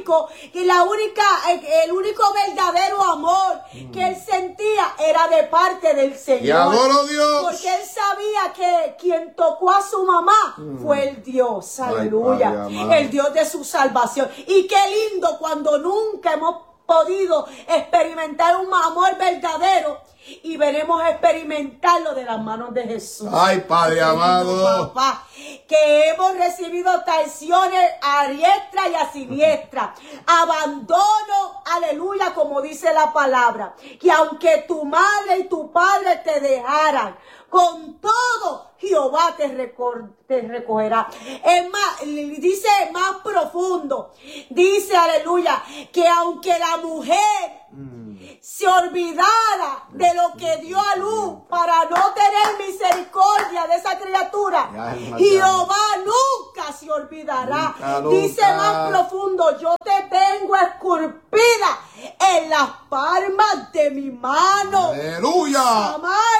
único, que la única, el único verdadero amor mm. que él sentía era de parte del Señor. Y adoro a Dios. Porque él sabía que quien tocó a su mamá mm. fue el Dios, aleluya, Ay, el Dios de su salvación. Y qué lindo cuando nunca hemos podido experimentar un amor verdadero y veremos experimentarlo de las manos de Jesús. Ay, Padre amado, papá, que hemos recibido traiciones a diestra y a siniestra, abandono, aleluya, como dice la palabra, que aunque tu madre y tu padre te dejaran, con todo Jehová te, recor te recogerá. Es más, dice más profundo, dice, aleluya, que aunque la mujer mm. se olvidara de lo que dio a luz para no tener misericordia de esa criatura, Jehová nunca se olvidará. Nunca, nunca. Dice más profundo, yo te tengo esculpida en las palmas de mi mano. Aleluya.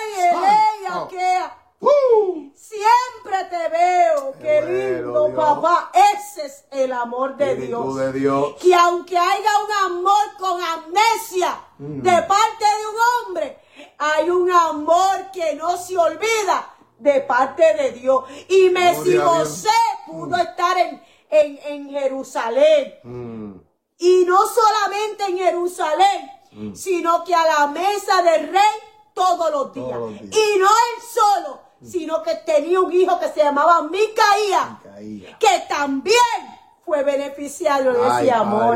Uh. Siempre te veo, qué, qué lindo, bueno, papá. Ese es el amor de Dios. de Dios. Que aunque haya un amor con amnesia mm. de parte de un hombre, hay un amor que no se olvida de parte de Dios. Y Messi José pudo mm. estar en, en, en Jerusalén. Mm. Y no solamente en Jerusalén, mm. sino que a la mesa del rey todos los días. Todos los días. Y no él solo, sino que tenía un hijo que se llamaba Micaía, Micaía. que también fue beneficiario de Ay, ese amor.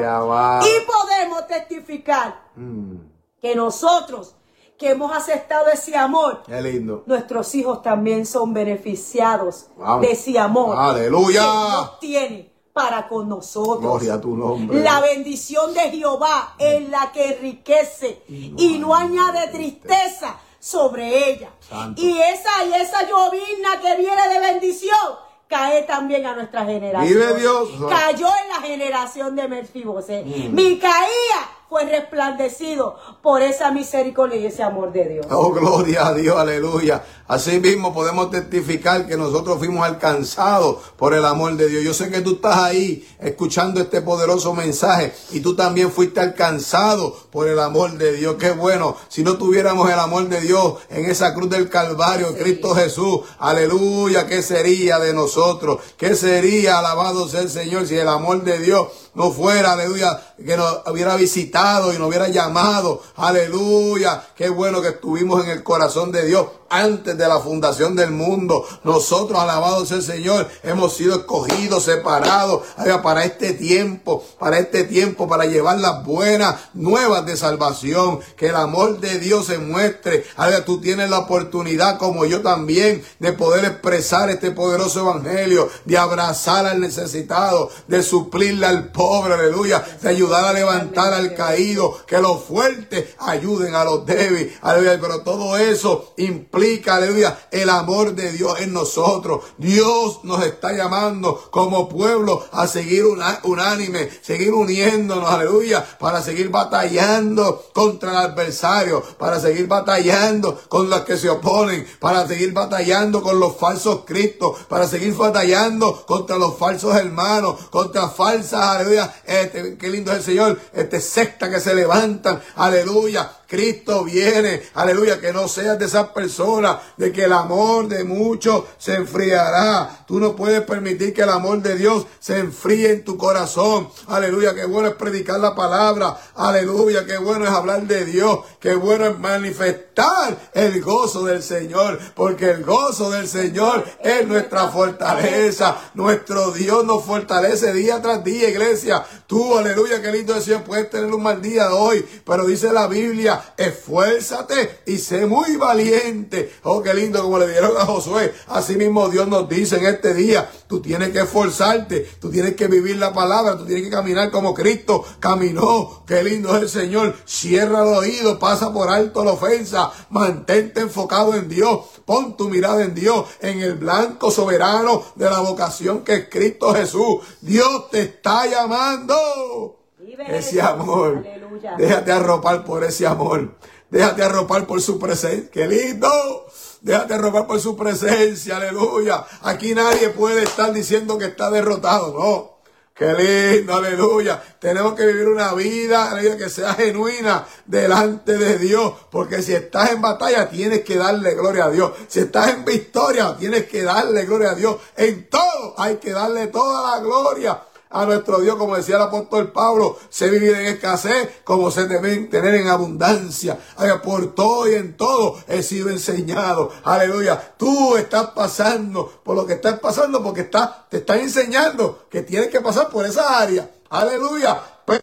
Y podemos testificar mm. que nosotros que hemos aceptado ese amor, Qué lindo. nuestros hijos también son beneficiados wow. de ese amor. Aleluya. Que Dios tiene para con nosotros. Gloria a tu nombre. La bendición de Jehová es la que enriquece y no, y no añade tristeza sobre ella. Santo. Y esa y esa llovizna que viene de bendición cae también a nuestra generación. Vive Dios. Cayó en la generación de Mefibosé. Mm. Micaía fue resplandecido por esa misericordia y ese amor de Dios. Oh, gloria a Dios, aleluya. Así mismo podemos testificar que nosotros fuimos alcanzados por el amor de Dios. Yo sé que tú estás ahí escuchando este poderoso mensaje y tú también fuiste alcanzado por el amor de Dios. Qué bueno, si no tuviéramos el amor de Dios en esa cruz del Calvario, sí. Cristo Jesús, aleluya, ¿qué sería de nosotros? ¿Qué sería, alabado sea el Señor, si el amor de Dios no fuera, aleluya, que nos hubiera visitado y nos hubiera llamado, aleluya? Qué bueno que estuvimos en el corazón de Dios antes de la fundación del mundo. Nosotros, alabado sea el Señor, hemos sido escogidos, separados, aleluya, para este tiempo, para este tiempo, para llevar las buenas nuevas de salvación, que el amor de Dios se muestre. Aleluya, tú tienes la oportunidad, como yo también, de poder expresar este poderoso evangelio, de abrazar al necesitado, de suplirle al pobre, aleluya, de ayudar a levantar al caído, que los fuertes ayuden a los débiles, aleluya, pero todo eso implica, aleluya, el amor de Dios en nosotros. Dios nos está llamando como pueblo a seguir una, unánime, seguir uniéndonos, aleluya, para seguir batallando contra el adversario, para seguir batallando con los que se oponen, para seguir batallando con los falsos cristos, para seguir batallando contra los falsos hermanos, contra falsas, aleluya, este, qué lindo es el Señor, este secta que se levantan, aleluya. Cristo viene, aleluya, que no seas de esas personas de que el amor de muchos se enfriará. Tú no puedes permitir que el amor de Dios se enfríe en tu corazón. Aleluya, qué bueno es predicar la palabra. Aleluya, qué bueno es hablar de Dios. Qué bueno es manifestar el gozo del Señor, porque el gozo del Señor es nuestra fortaleza. Nuestro Dios nos fortalece día tras día, iglesia. Tú, aleluya, qué lindo es el Señor, puedes tener un mal día hoy, pero dice la Biblia, esfuérzate y sé muy valiente. Oh, qué lindo, como le dieron a Josué. Así mismo Dios nos dice en este día, tú tienes que esforzarte, tú tienes que vivir la palabra, tú tienes que caminar como Cristo caminó. Qué lindo es el Señor. Cierra los oídos, pasa por alto la ofensa, mantente enfocado en Dios, pon tu mirada en Dios, en el blanco soberano de la vocación que es Cristo Jesús. Dios te está llamando. Ese amor, aleluya. Déjate arropar por ese amor, déjate arropar por su presencia, qué lindo, déjate arropar por su presencia, aleluya. Aquí nadie puede estar diciendo que está derrotado, no, Qué lindo, aleluya. Tenemos que vivir una vida, aleluya, que sea genuina delante de Dios. Porque si estás en batalla, tienes que darle gloria a Dios. Si estás en victoria, tienes que darle gloria a Dios. En todo hay que darle toda la gloria a nuestro Dios, como decía el apóstol Pablo, sé vivir en escasez, como se debe tener en abundancia. Aleluya, por todo y en todo he sido enseñado. Aleluya, tú estás pasando por lo que estás pasando, porque está, te están enseñando que tienes que pasar por esa área. Aleluya. Pues,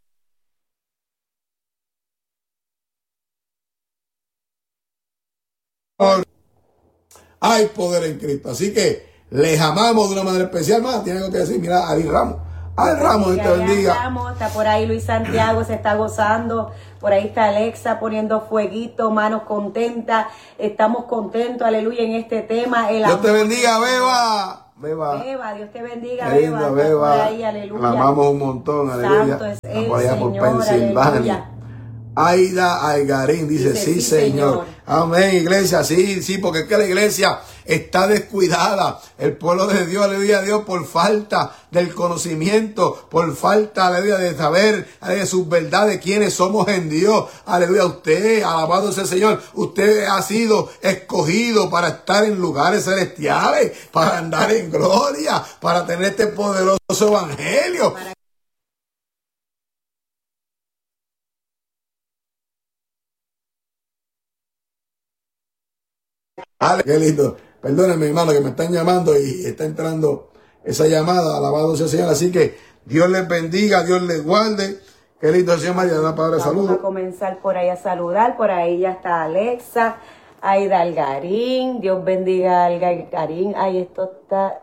hay poder en Cristo. Así que les amamos de una manera especial. Más tiene algo que decir. Mira, Ari Ramos. Al Ramos, Dios te bendiga. Ramos, está por ahí Luis Santiago, se está gozando. Por ahí está Alexa poniendo fueguito, manos contentas. Estamos contentos, aleluya, en este tema. El Dios te bendiga, Beba. Beba. Beba, Dios te bendiga, Qué linda, Beba. Beba. Por ahí, aleluya. La amamos un montón, aleluya. Santo es el por allá por Señor, Pensilvania. aleluya. Aida Algarín dice, Dice, sí, sí, señor. Señor. Amén, iglesia, sí, sí, porque es que la iglesia está descuidada. El pueblo de Dios, aleluya, Dios, por falta del conocimiento, por falta, aleluya, de saber, aleluya, sus verdades, quiénes somos en Dios. Aleluya, usted, alabado sea el Señor, usted ha sido escogido para estar en lugares celestiales, para andar en gloria, para tener este poderoso evangelio. Para Ale, qué lindo. Perdónenme, hermano, que me están llamando y está entrando esa llamada. Alabado sea el Señor. Así que Dios les bendiga, Dios les guarde. Qué lindo, Señor María, una palabra de saludo. Vamos a comenzar por ahí a saludar. Por ahí ya está Alexa, Aida Algarín. Dios bendiga a Algarín. Ahí esto está.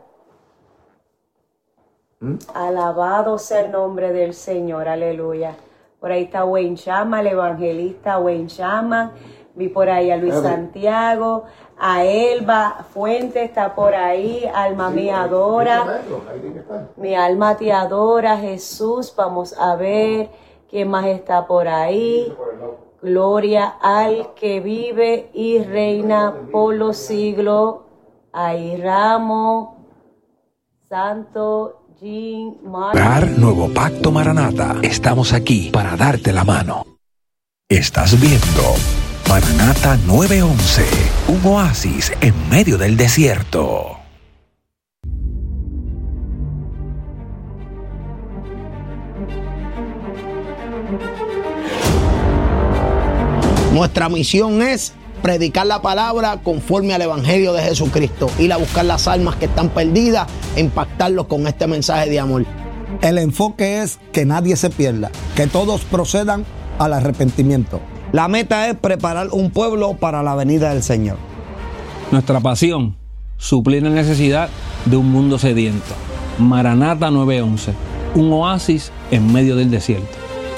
¿Mm? Alabado sea el nombre del Señor. Aleluya. Por ahí está Wayne Chama, el evangelista Wayne Chama. Vi por ahí a Luis a Santiago, a Elba Fuente está por ahí, alma mía adora, mi alma te adora, Jesús. Vamos a ver quién más está por ahí. Gloria al que vive y reina por los siglos. Ahí Ramos, Santo Jean Mar Nuevo Pacto Maranata. Estamos aquí para darte la mano. Estás viendo Maranata nueve once, un oasis en medio del desierto. Nuestra misión es predicar la palabra conforme al Evangelio de Jesucristo, ir a buscar las almas que están perdidas e impactarlos con este mensaje de amor. El enfoque es que nadie se pierda, que todos procedan al arrepentimiento. La meta es preparar un pueblo para la venida del Señor. Nuestra pasión, suplir la necesidad de un mundo sediento. Maranata nueve once, un oasis en medio del desierto.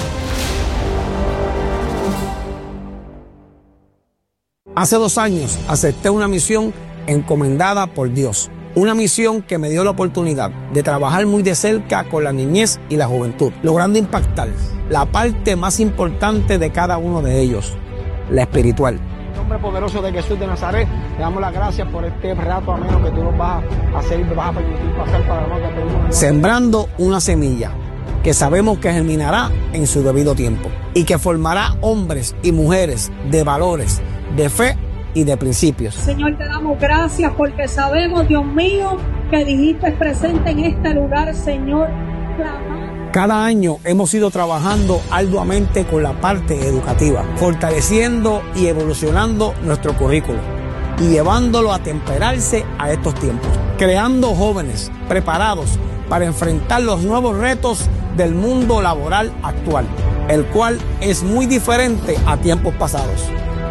Hace dos años acepté una misión encomendada por Dios. Una misión que me dio la oportunidad de trabajar muy de cerca con la niñez y la juventud, logrando impactar la parte más importante de cada uno de ellos, la espiritual. En nombre poderoso de Jesús de Nazaret, te damos las gracias por este rato ameno que tú nos vas a hacer y nos vas a permitir pasar para lo que pedimos. Sembrando una semilla que sabemos que germinará en su debido tiempo y que formará hombres y mujeres de valores, de fe y de principios. Señor, te damos gracias porque sabemos, Dios mío, que dijiste presente en este lugar, Señor. Cada año hemos ido trabajando arduamente con la parte educativa, fortaleciendo y evolucionando nuestro currículo y llevándolo a temperarse a estos tiempos, creando jóvenes preparados para enfrentar los nuevos retos del mundo laboral actual, el cual es muy diferente a tiempos pasados.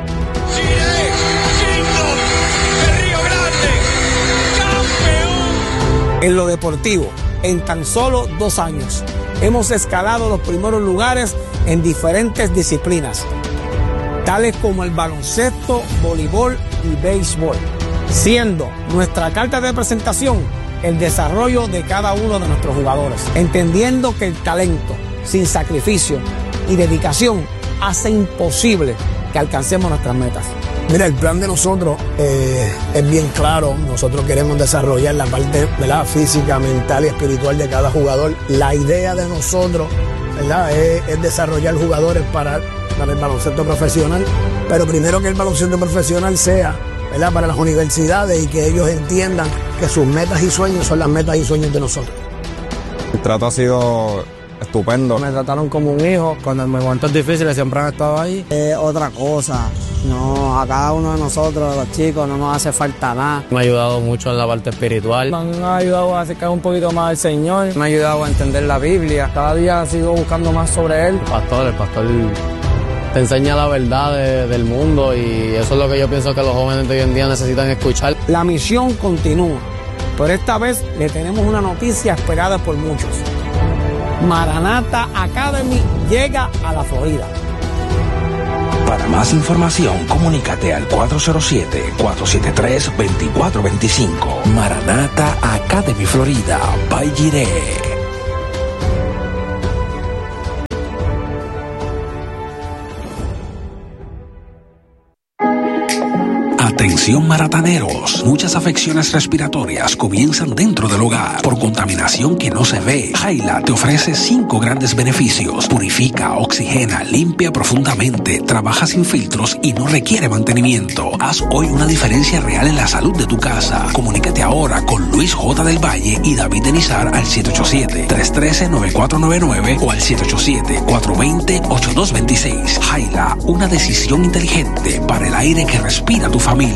En lo deportivo, en tan solo dos años, hemos escalado los primeros lugares en diferentes disciplinas, tales como el baloncesto, voleibol y béisbol, siendo nuestra carta de presentación el desarrollo de cada uno de nuestros jugadores, entendiendo que el talento, sin sacrificio y dedicación, hace imposible que alcancemos nuestras metas. Mira, el plan de nosotros eh, es bien claro. Nosotros queremos desarrollar la parte, ¿verdad?, física, mental y espiritual de cada jugador. La idea de nosotros, ¿verdad?, es, es desarrollar jugadores para, para el baloncesto profesional, pero primero que el baloncesto profesional sea, ¿verdad?, para las universidades y que ellos entiendan que sus metas y sueños son las metas y sueños de nosotros. El trato ha sido estupendo. Me trataron como un hijo. Cuando en momentos difíciles siempre han estado ahí. Es otra cosa. No, a cada uno de nosotros, los chicos, no nos hace falta nada. Me ha ayudado mucho en la parte espiritual. Me han ayudado a acercar un poquito más al Señor. Me ha ayudado a entender la Biblia. Cada día sigo buscando más sobre Él. El pastor, el pastor te enseña la verdad de, del mundo, y eso es lo que yo pienso que los jóvenes de hoy en día necesitan escuchar. La misión continúa, pero esta vez le tenemos una noticia esperada por muchos. Maranata Academy llega a la Florida. Para más información, comunícate al cuatro cero siete, cuatro siete tres, dos cuatro dos cinco. Maranata Academy Florida, by Jireh. Atención marataneros, muchas afecciones respiratorias comienzan dentro del hogar por contaminación que no se ve. Jaila te ofrece cinco grandes beneficios: purifica, oxigena, limpia profundamente, trabaja sin filtros y no requiere mantenimiento. Haz hoy una diferencia real en la salud de tu casa. Comunícate ahora con Luis J. del Valle y David Denizar al siete ocho siete, tres uno tres, nueve cuatro nueve nueve o al siete ocho siete, cuatro dos cero, ocho dos dos seis. Jaila, una decisión inteligente para el aire que respira tu familia.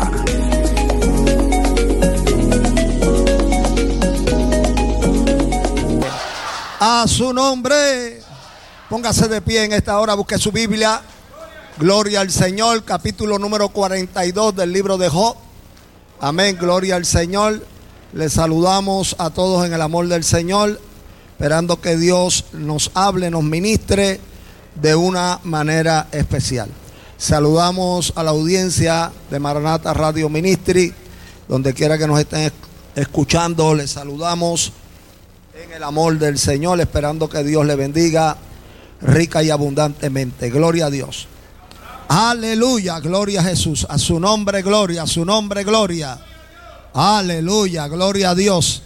A su nombre, póngase de pie en esta hora, busque su Biblia. Gloria al Señor, capítulo número cuarenta y dos del libro de Job. Amén, gloria al Señor. Les saludamos a todos en el amor del Señor, esperando que Dios nos hable, nos ministre de una manera especial. Saludamos a la audiencia de Maranata Radio Ministry, donde quiera que nos estén escuchando. Les saludamos en el amor del Señor, esperando que Dios le bendiga rica y abundantemente. Gloria a Dios. Aleluya, gloria a Jesús. A su nombre, gloria, a su nombre, gloria. Aleluya, gloria a Dios.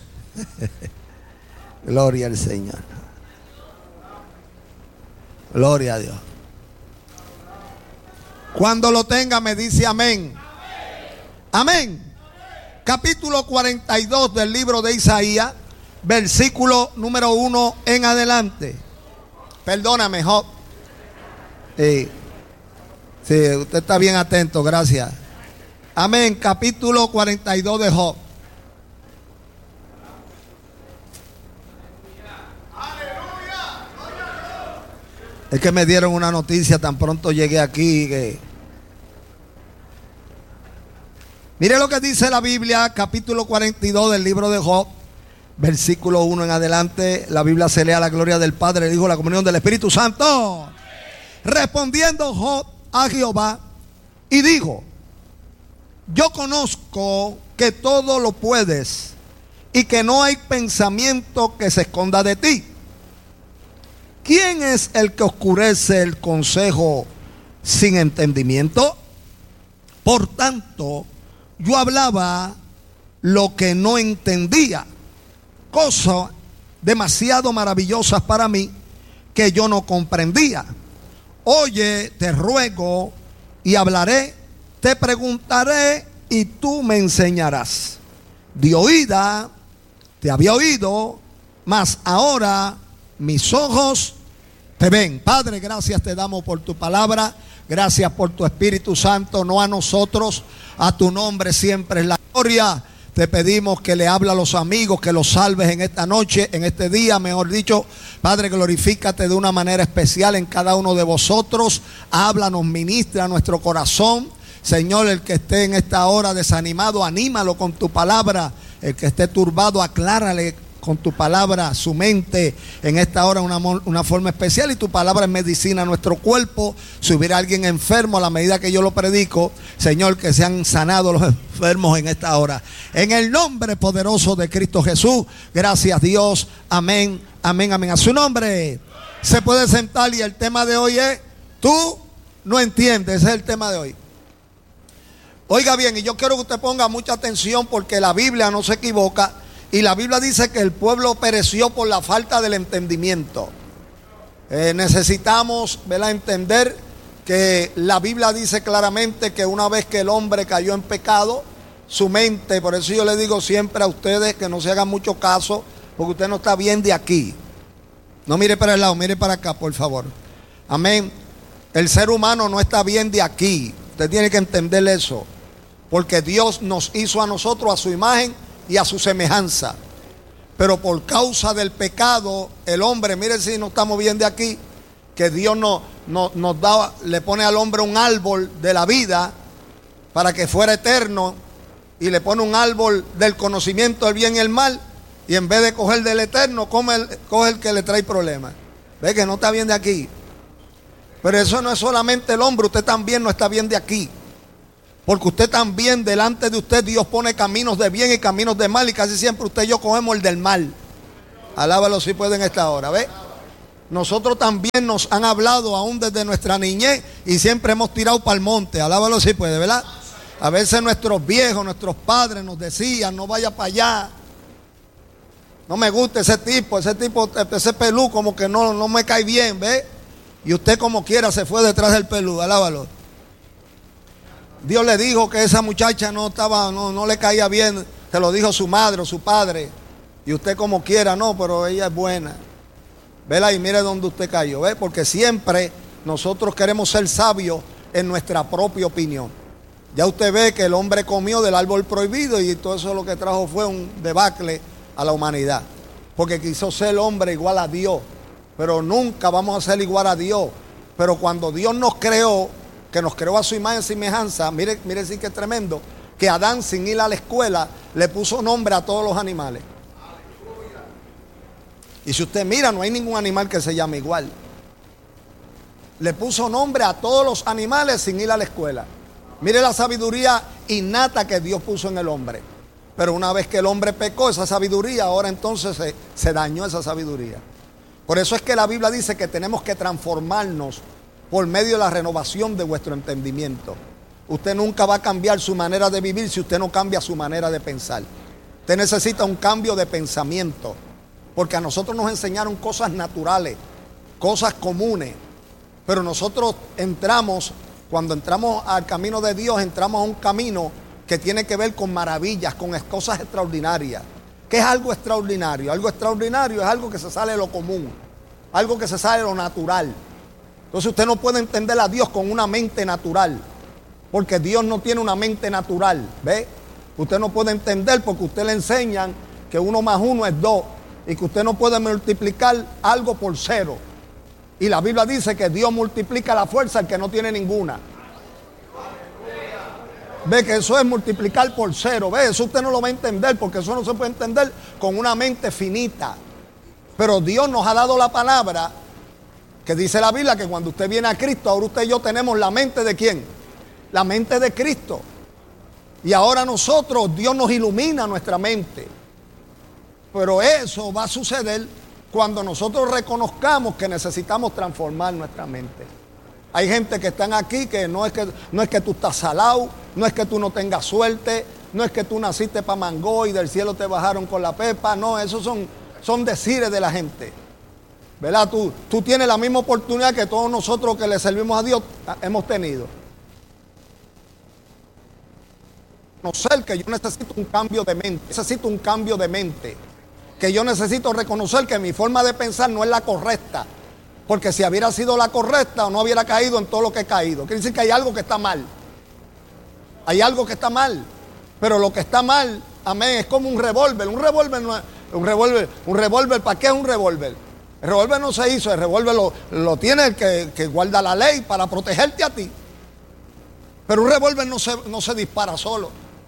Gloria al Señor. Gloria a Dios. Cuando lo tenga me dice amén. Amén. Capítulo cuarenta y dos del libro de Isaías, versículo número uno en adelante. Perdóname, Job. Sí, sí, usted está bien atento, gracias. Amén. Capítulo cuarenta y dos de Job. Es que me dieron una noticia tan pronto llegué aquí que... Mire lo que dice la Biblia, capítulo cuarenta y dos del libro de Job, versículo uno en adelante. La Biblia se lee a la gloria del Padre, el Hijo, la comunión del Espíritu Santo. Respondiendo Job a Jehová y dijo: yo conozco que todo lo puedes y que no hay pensamiento que se esconda de ti. ¿Quién es el que oscurece el consejo sin entendimiento? Por tanto, yo hablaba lo que no entendía, cosas demasiado maravillosas para mí que yo no comprendía. Oye, te ruego y hablaré, te preguntaré y tú me enseñarás. De oída te había oído, mas ahora mis ojos te ven. Padre, gracias te damos por tu palabra. Gracias por tu Espíritu Santo, no a nosotros, a tu nombre siempre es la gloria. Te pedimos que le hable a los amigos, que los salves en esta noche, en este día, mejor dicho. Padre, glorifícate de una manera especial en cada uno de vosotros. Háblanos, ministra a nuestro corazón. Señor, el que esté en esta hora desanimado, anímalo con tu palabra. El que esté turbado, aclárale con tu palabra su mente en esta hora una, una forma especial, y tu palabra es medicina a nuestro cuerpo. Si hubiera alguien enfermo a la medida que yo lo predico, Señor, que sean sanados los enfermos en esta hora, en el nombre poderoso de Cristo Jesús. Gracias Dios, amén, amén, amén. A su nombre se puede sentar, y el tema de hoy es: tú no entiendes. Ese es el tema de hoy. Oiga bien, y yo quiero que usted ponga mucha atención porque la Biblia no se equivoca. Y la Biblia dice que el pueblo pereció por la falta del entendimiento. Eh, necesitamos, ¿verdad?, entender que la Biblia dice claramente que una vez que el hombre cayó en pecado, su mente, por eso yo le digo siempre a ustedes que no se hagan mucho caso, porque usted no está bien de aquí. No mire para el lado, mire para acá, por favor. Amén. El ser humano no está bien de aquí. Usted tiene que entender eso. Porque Dios nos hizo a nosotros a su imagen y a su semejanza. Pero por causa del pecado, el hombre, mire si no estamos bien de aquí, que Dios no, no, nos da, le pone al hombre un árbol de la vida para que fuera eterno, y le pone un árbol del conocimiento del bien y el mal, y en vez de coger del eterno, come el, coge el que le trae problemas. Ve que no está bien de aquí. Pero eso no es solamente el hombre, usted también no está bien de aquí. Porque usted también, delante de usted, Dios pone caminos de bien y caminos de mal, y casi siempre usted y yo cogemos el del mal. Alábalo si puede en esta hora, ¿ve? Nosotros también nos han hablado aún desde nuestra niñez y siempre hemos tirado para el monte. Alábalo si puede, ¿verdad? A veces nuestros viejos, nuestros padres nos decían, no vaya para allá. No me gusta ese tipo, ese tipo, ese pelú como que no, no me cae bien, ¿ve? Y usted como quiera se fue detrás del pelú, alábalo. Dios le dijo que esa muchacha no estaba, no, no le caía bien, se lo dijo su madre o su padre. Y usted como quiera, no, pero ella es buena. Vela y mire dónde usted cayó, ¿ve? Porque siempre nosotros queremos ser sabios en nuestra propia opinión. Ya usted ve que el hombre comió del árbol prohibido y todo eso lo que trajo fue un debacle a la humanidad. Porque quiso ser el hombre igual a Dios. Pero nunca vamos a ser igual a Dios. Pero cuando Dios nos creó, que nos creó a su imagen y semejanza, mire, mire sí que es tremendo, que Adán sin ir a la escuela le puso nombre a todos los animales. Y si usted mira, no hay ningún animal que se llame igual. Le puso nombre a todos los animales sin ir a la escuela. Mire la sabiduría innata que Dios puso en el hombre. Pero una vez que el hombre pecó, esa sabiduría, ahora entonces se, se dañó esa sabiduría. Por eso es que la Biblia dice que tenemos que transformarnos por medio de la renovación de vuestro entendimiento. Usted nunca va a cambiar su manera de vivir si usted no cambia su manera de pensar. Usted necesita un cambio de pensamiento, porque a nosotros nos enseñaron cosas naturales, cosas comunes, pero nosotros entramos, cuando entramos al camino de Dios, entramos a un camino que tiene que ver con maravillas, con cosas extraordinarias. ¿Qué es algo extraordinario? Algo extraordinario es algo que se sale de lo común, algo que se sale de lo natural. Entonces usted no puede entender a Dios con una mente natural, porque Dios no tiene una mente natural, ¿ve? Usted no puede entender porque usted le enseñan que uno más uno es dos y que usted no puede multiplicar algo por cero. Y la Biblia dice que Dios multiplica la fuerza al que no tiene ninguna. Ve que eso es multiplicar por cero, ve, eso usted no lo va a entender porque eso no se puede entender con una mente finita. Pero Dios nos ha dado la palabra que dice la Biblia que cuando usted viene a Cristo, ahora usted y yo tenemos la mente de ¿quién? La mente de Cristo. Y ahora nosotros, Dios nos ilumina nuestra mente. Pero eso va a suceder cuando nosotros reconozcamos que necesitamos transformar nuestra mente. Hay gente que están aquí que no es que, no es que tú estás salado, no es que tú no tengas suerte, no es que tú naciste para mango y del cielo te bajaron con la pepa. No, esos son, son decires de la gente. ¿Verdad? Tú, tú tienes la misma oportunidad que todos nosotros que le servimos a Dios hemos tenido. No sé que yo necesito un cambio de mente, necesito un cambio de mente, que yo necesito reconocer que mi forma de pensar no es la correcta, porque si hubiera sido la correcta o no hubiera caído en todo lo que he caído. Quiere decir que hay algo que está mal, hay algo que está mal, pero lo que está mal, amén, es como un revólver, un revólver no es, un revólver, un revólver, ¿para qué es un revólver? El revólver no se hizo, el revólver lo, lo tiene el que, que guarda la ley para protegerte a ti. Pero un revólver no se, no se dispara solo.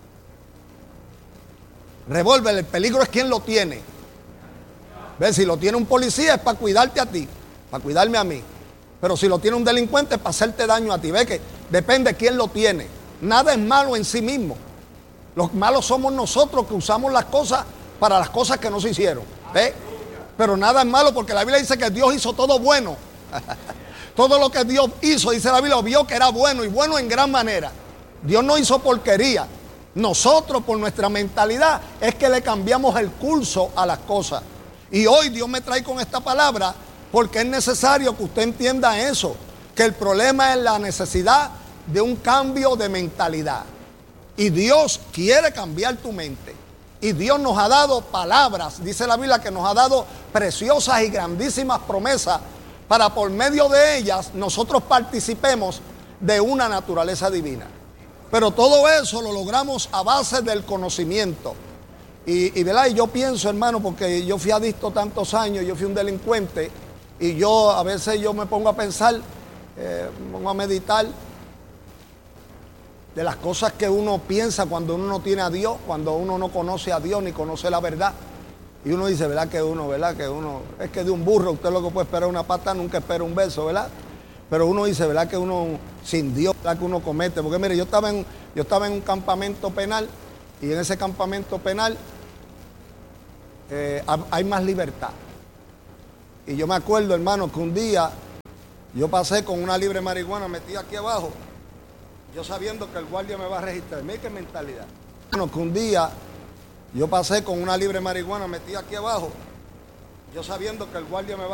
Revólver, el peligro es quién lo tiene. ¿Ves? Si lo tiene un policía es para cuidarte a ti, para cuidarme a mí. Pero si lo tiene un delincuente es para hacerte daño a ti. ¿Ves? Que depende de quién lo tiene. Nada es malo en sí mismo. Los malos somos nosotros que usamos las cosas para las cosas que no se hicieron. ¿Ves? Pero nada es malo porque la Biblia dice que Dios hizo todo bueno. Todo lo que Dios hizo, dice la Biblia, vio que era bueno y bueno en gran manera. Dios no hizo porquería. Nosotros, por nuestra mentalidad, es que le cambiamos el curso a las cosas. Y hoy Dios me trae con esta palabra porque es necesario que usted entienda eso, que el problema es la necesidad de un cambio de mentalidad. Y Dios quiere cambiar tu mente. Y Dios nos ha dado palabras, dice la Biblia, que nos ha dado preciosas y grandísimas promesas para por medio de ellas nosotros participemos de una naturaleza divina. Pero todo eso lo logramos a base del conocimiento. Y, y, ¿verdad? y yo pienso, hermano, porque yo fui adicto tantos años, yo fui un delincuente, y yo a veces yo me pongo a pensar, eh, me pongo a meditar de las cosas que uno piensa cuando uno no tiene a Dios, cuando uno no conoce a Dios ni conoce la verdad. Y uno dice, ¿verdad? Que uno, ¿verdad? Que uno, es que de un burro usted lo que puede esperar una pata, nunca espera un beso, ¿verdad? Pero uno dice, ¿verdad? Que uno, sin Dios, ¿verdad? Que uno comete. Porque mire, yo estaba en, yo estaba en un campamento penal, y en ese campamento penal eh, hay más libertad. Y yo me acuerdo, hermano, que un día yo pasé con una libre marihuana metida aquí abajo, yo sabiendo que el guardia me va a registrar. Mira qué mentalidad. Bueno, que un día yo pasé con una libre marihuana metida aquí abajo, yo sabiendo que el guardia me va a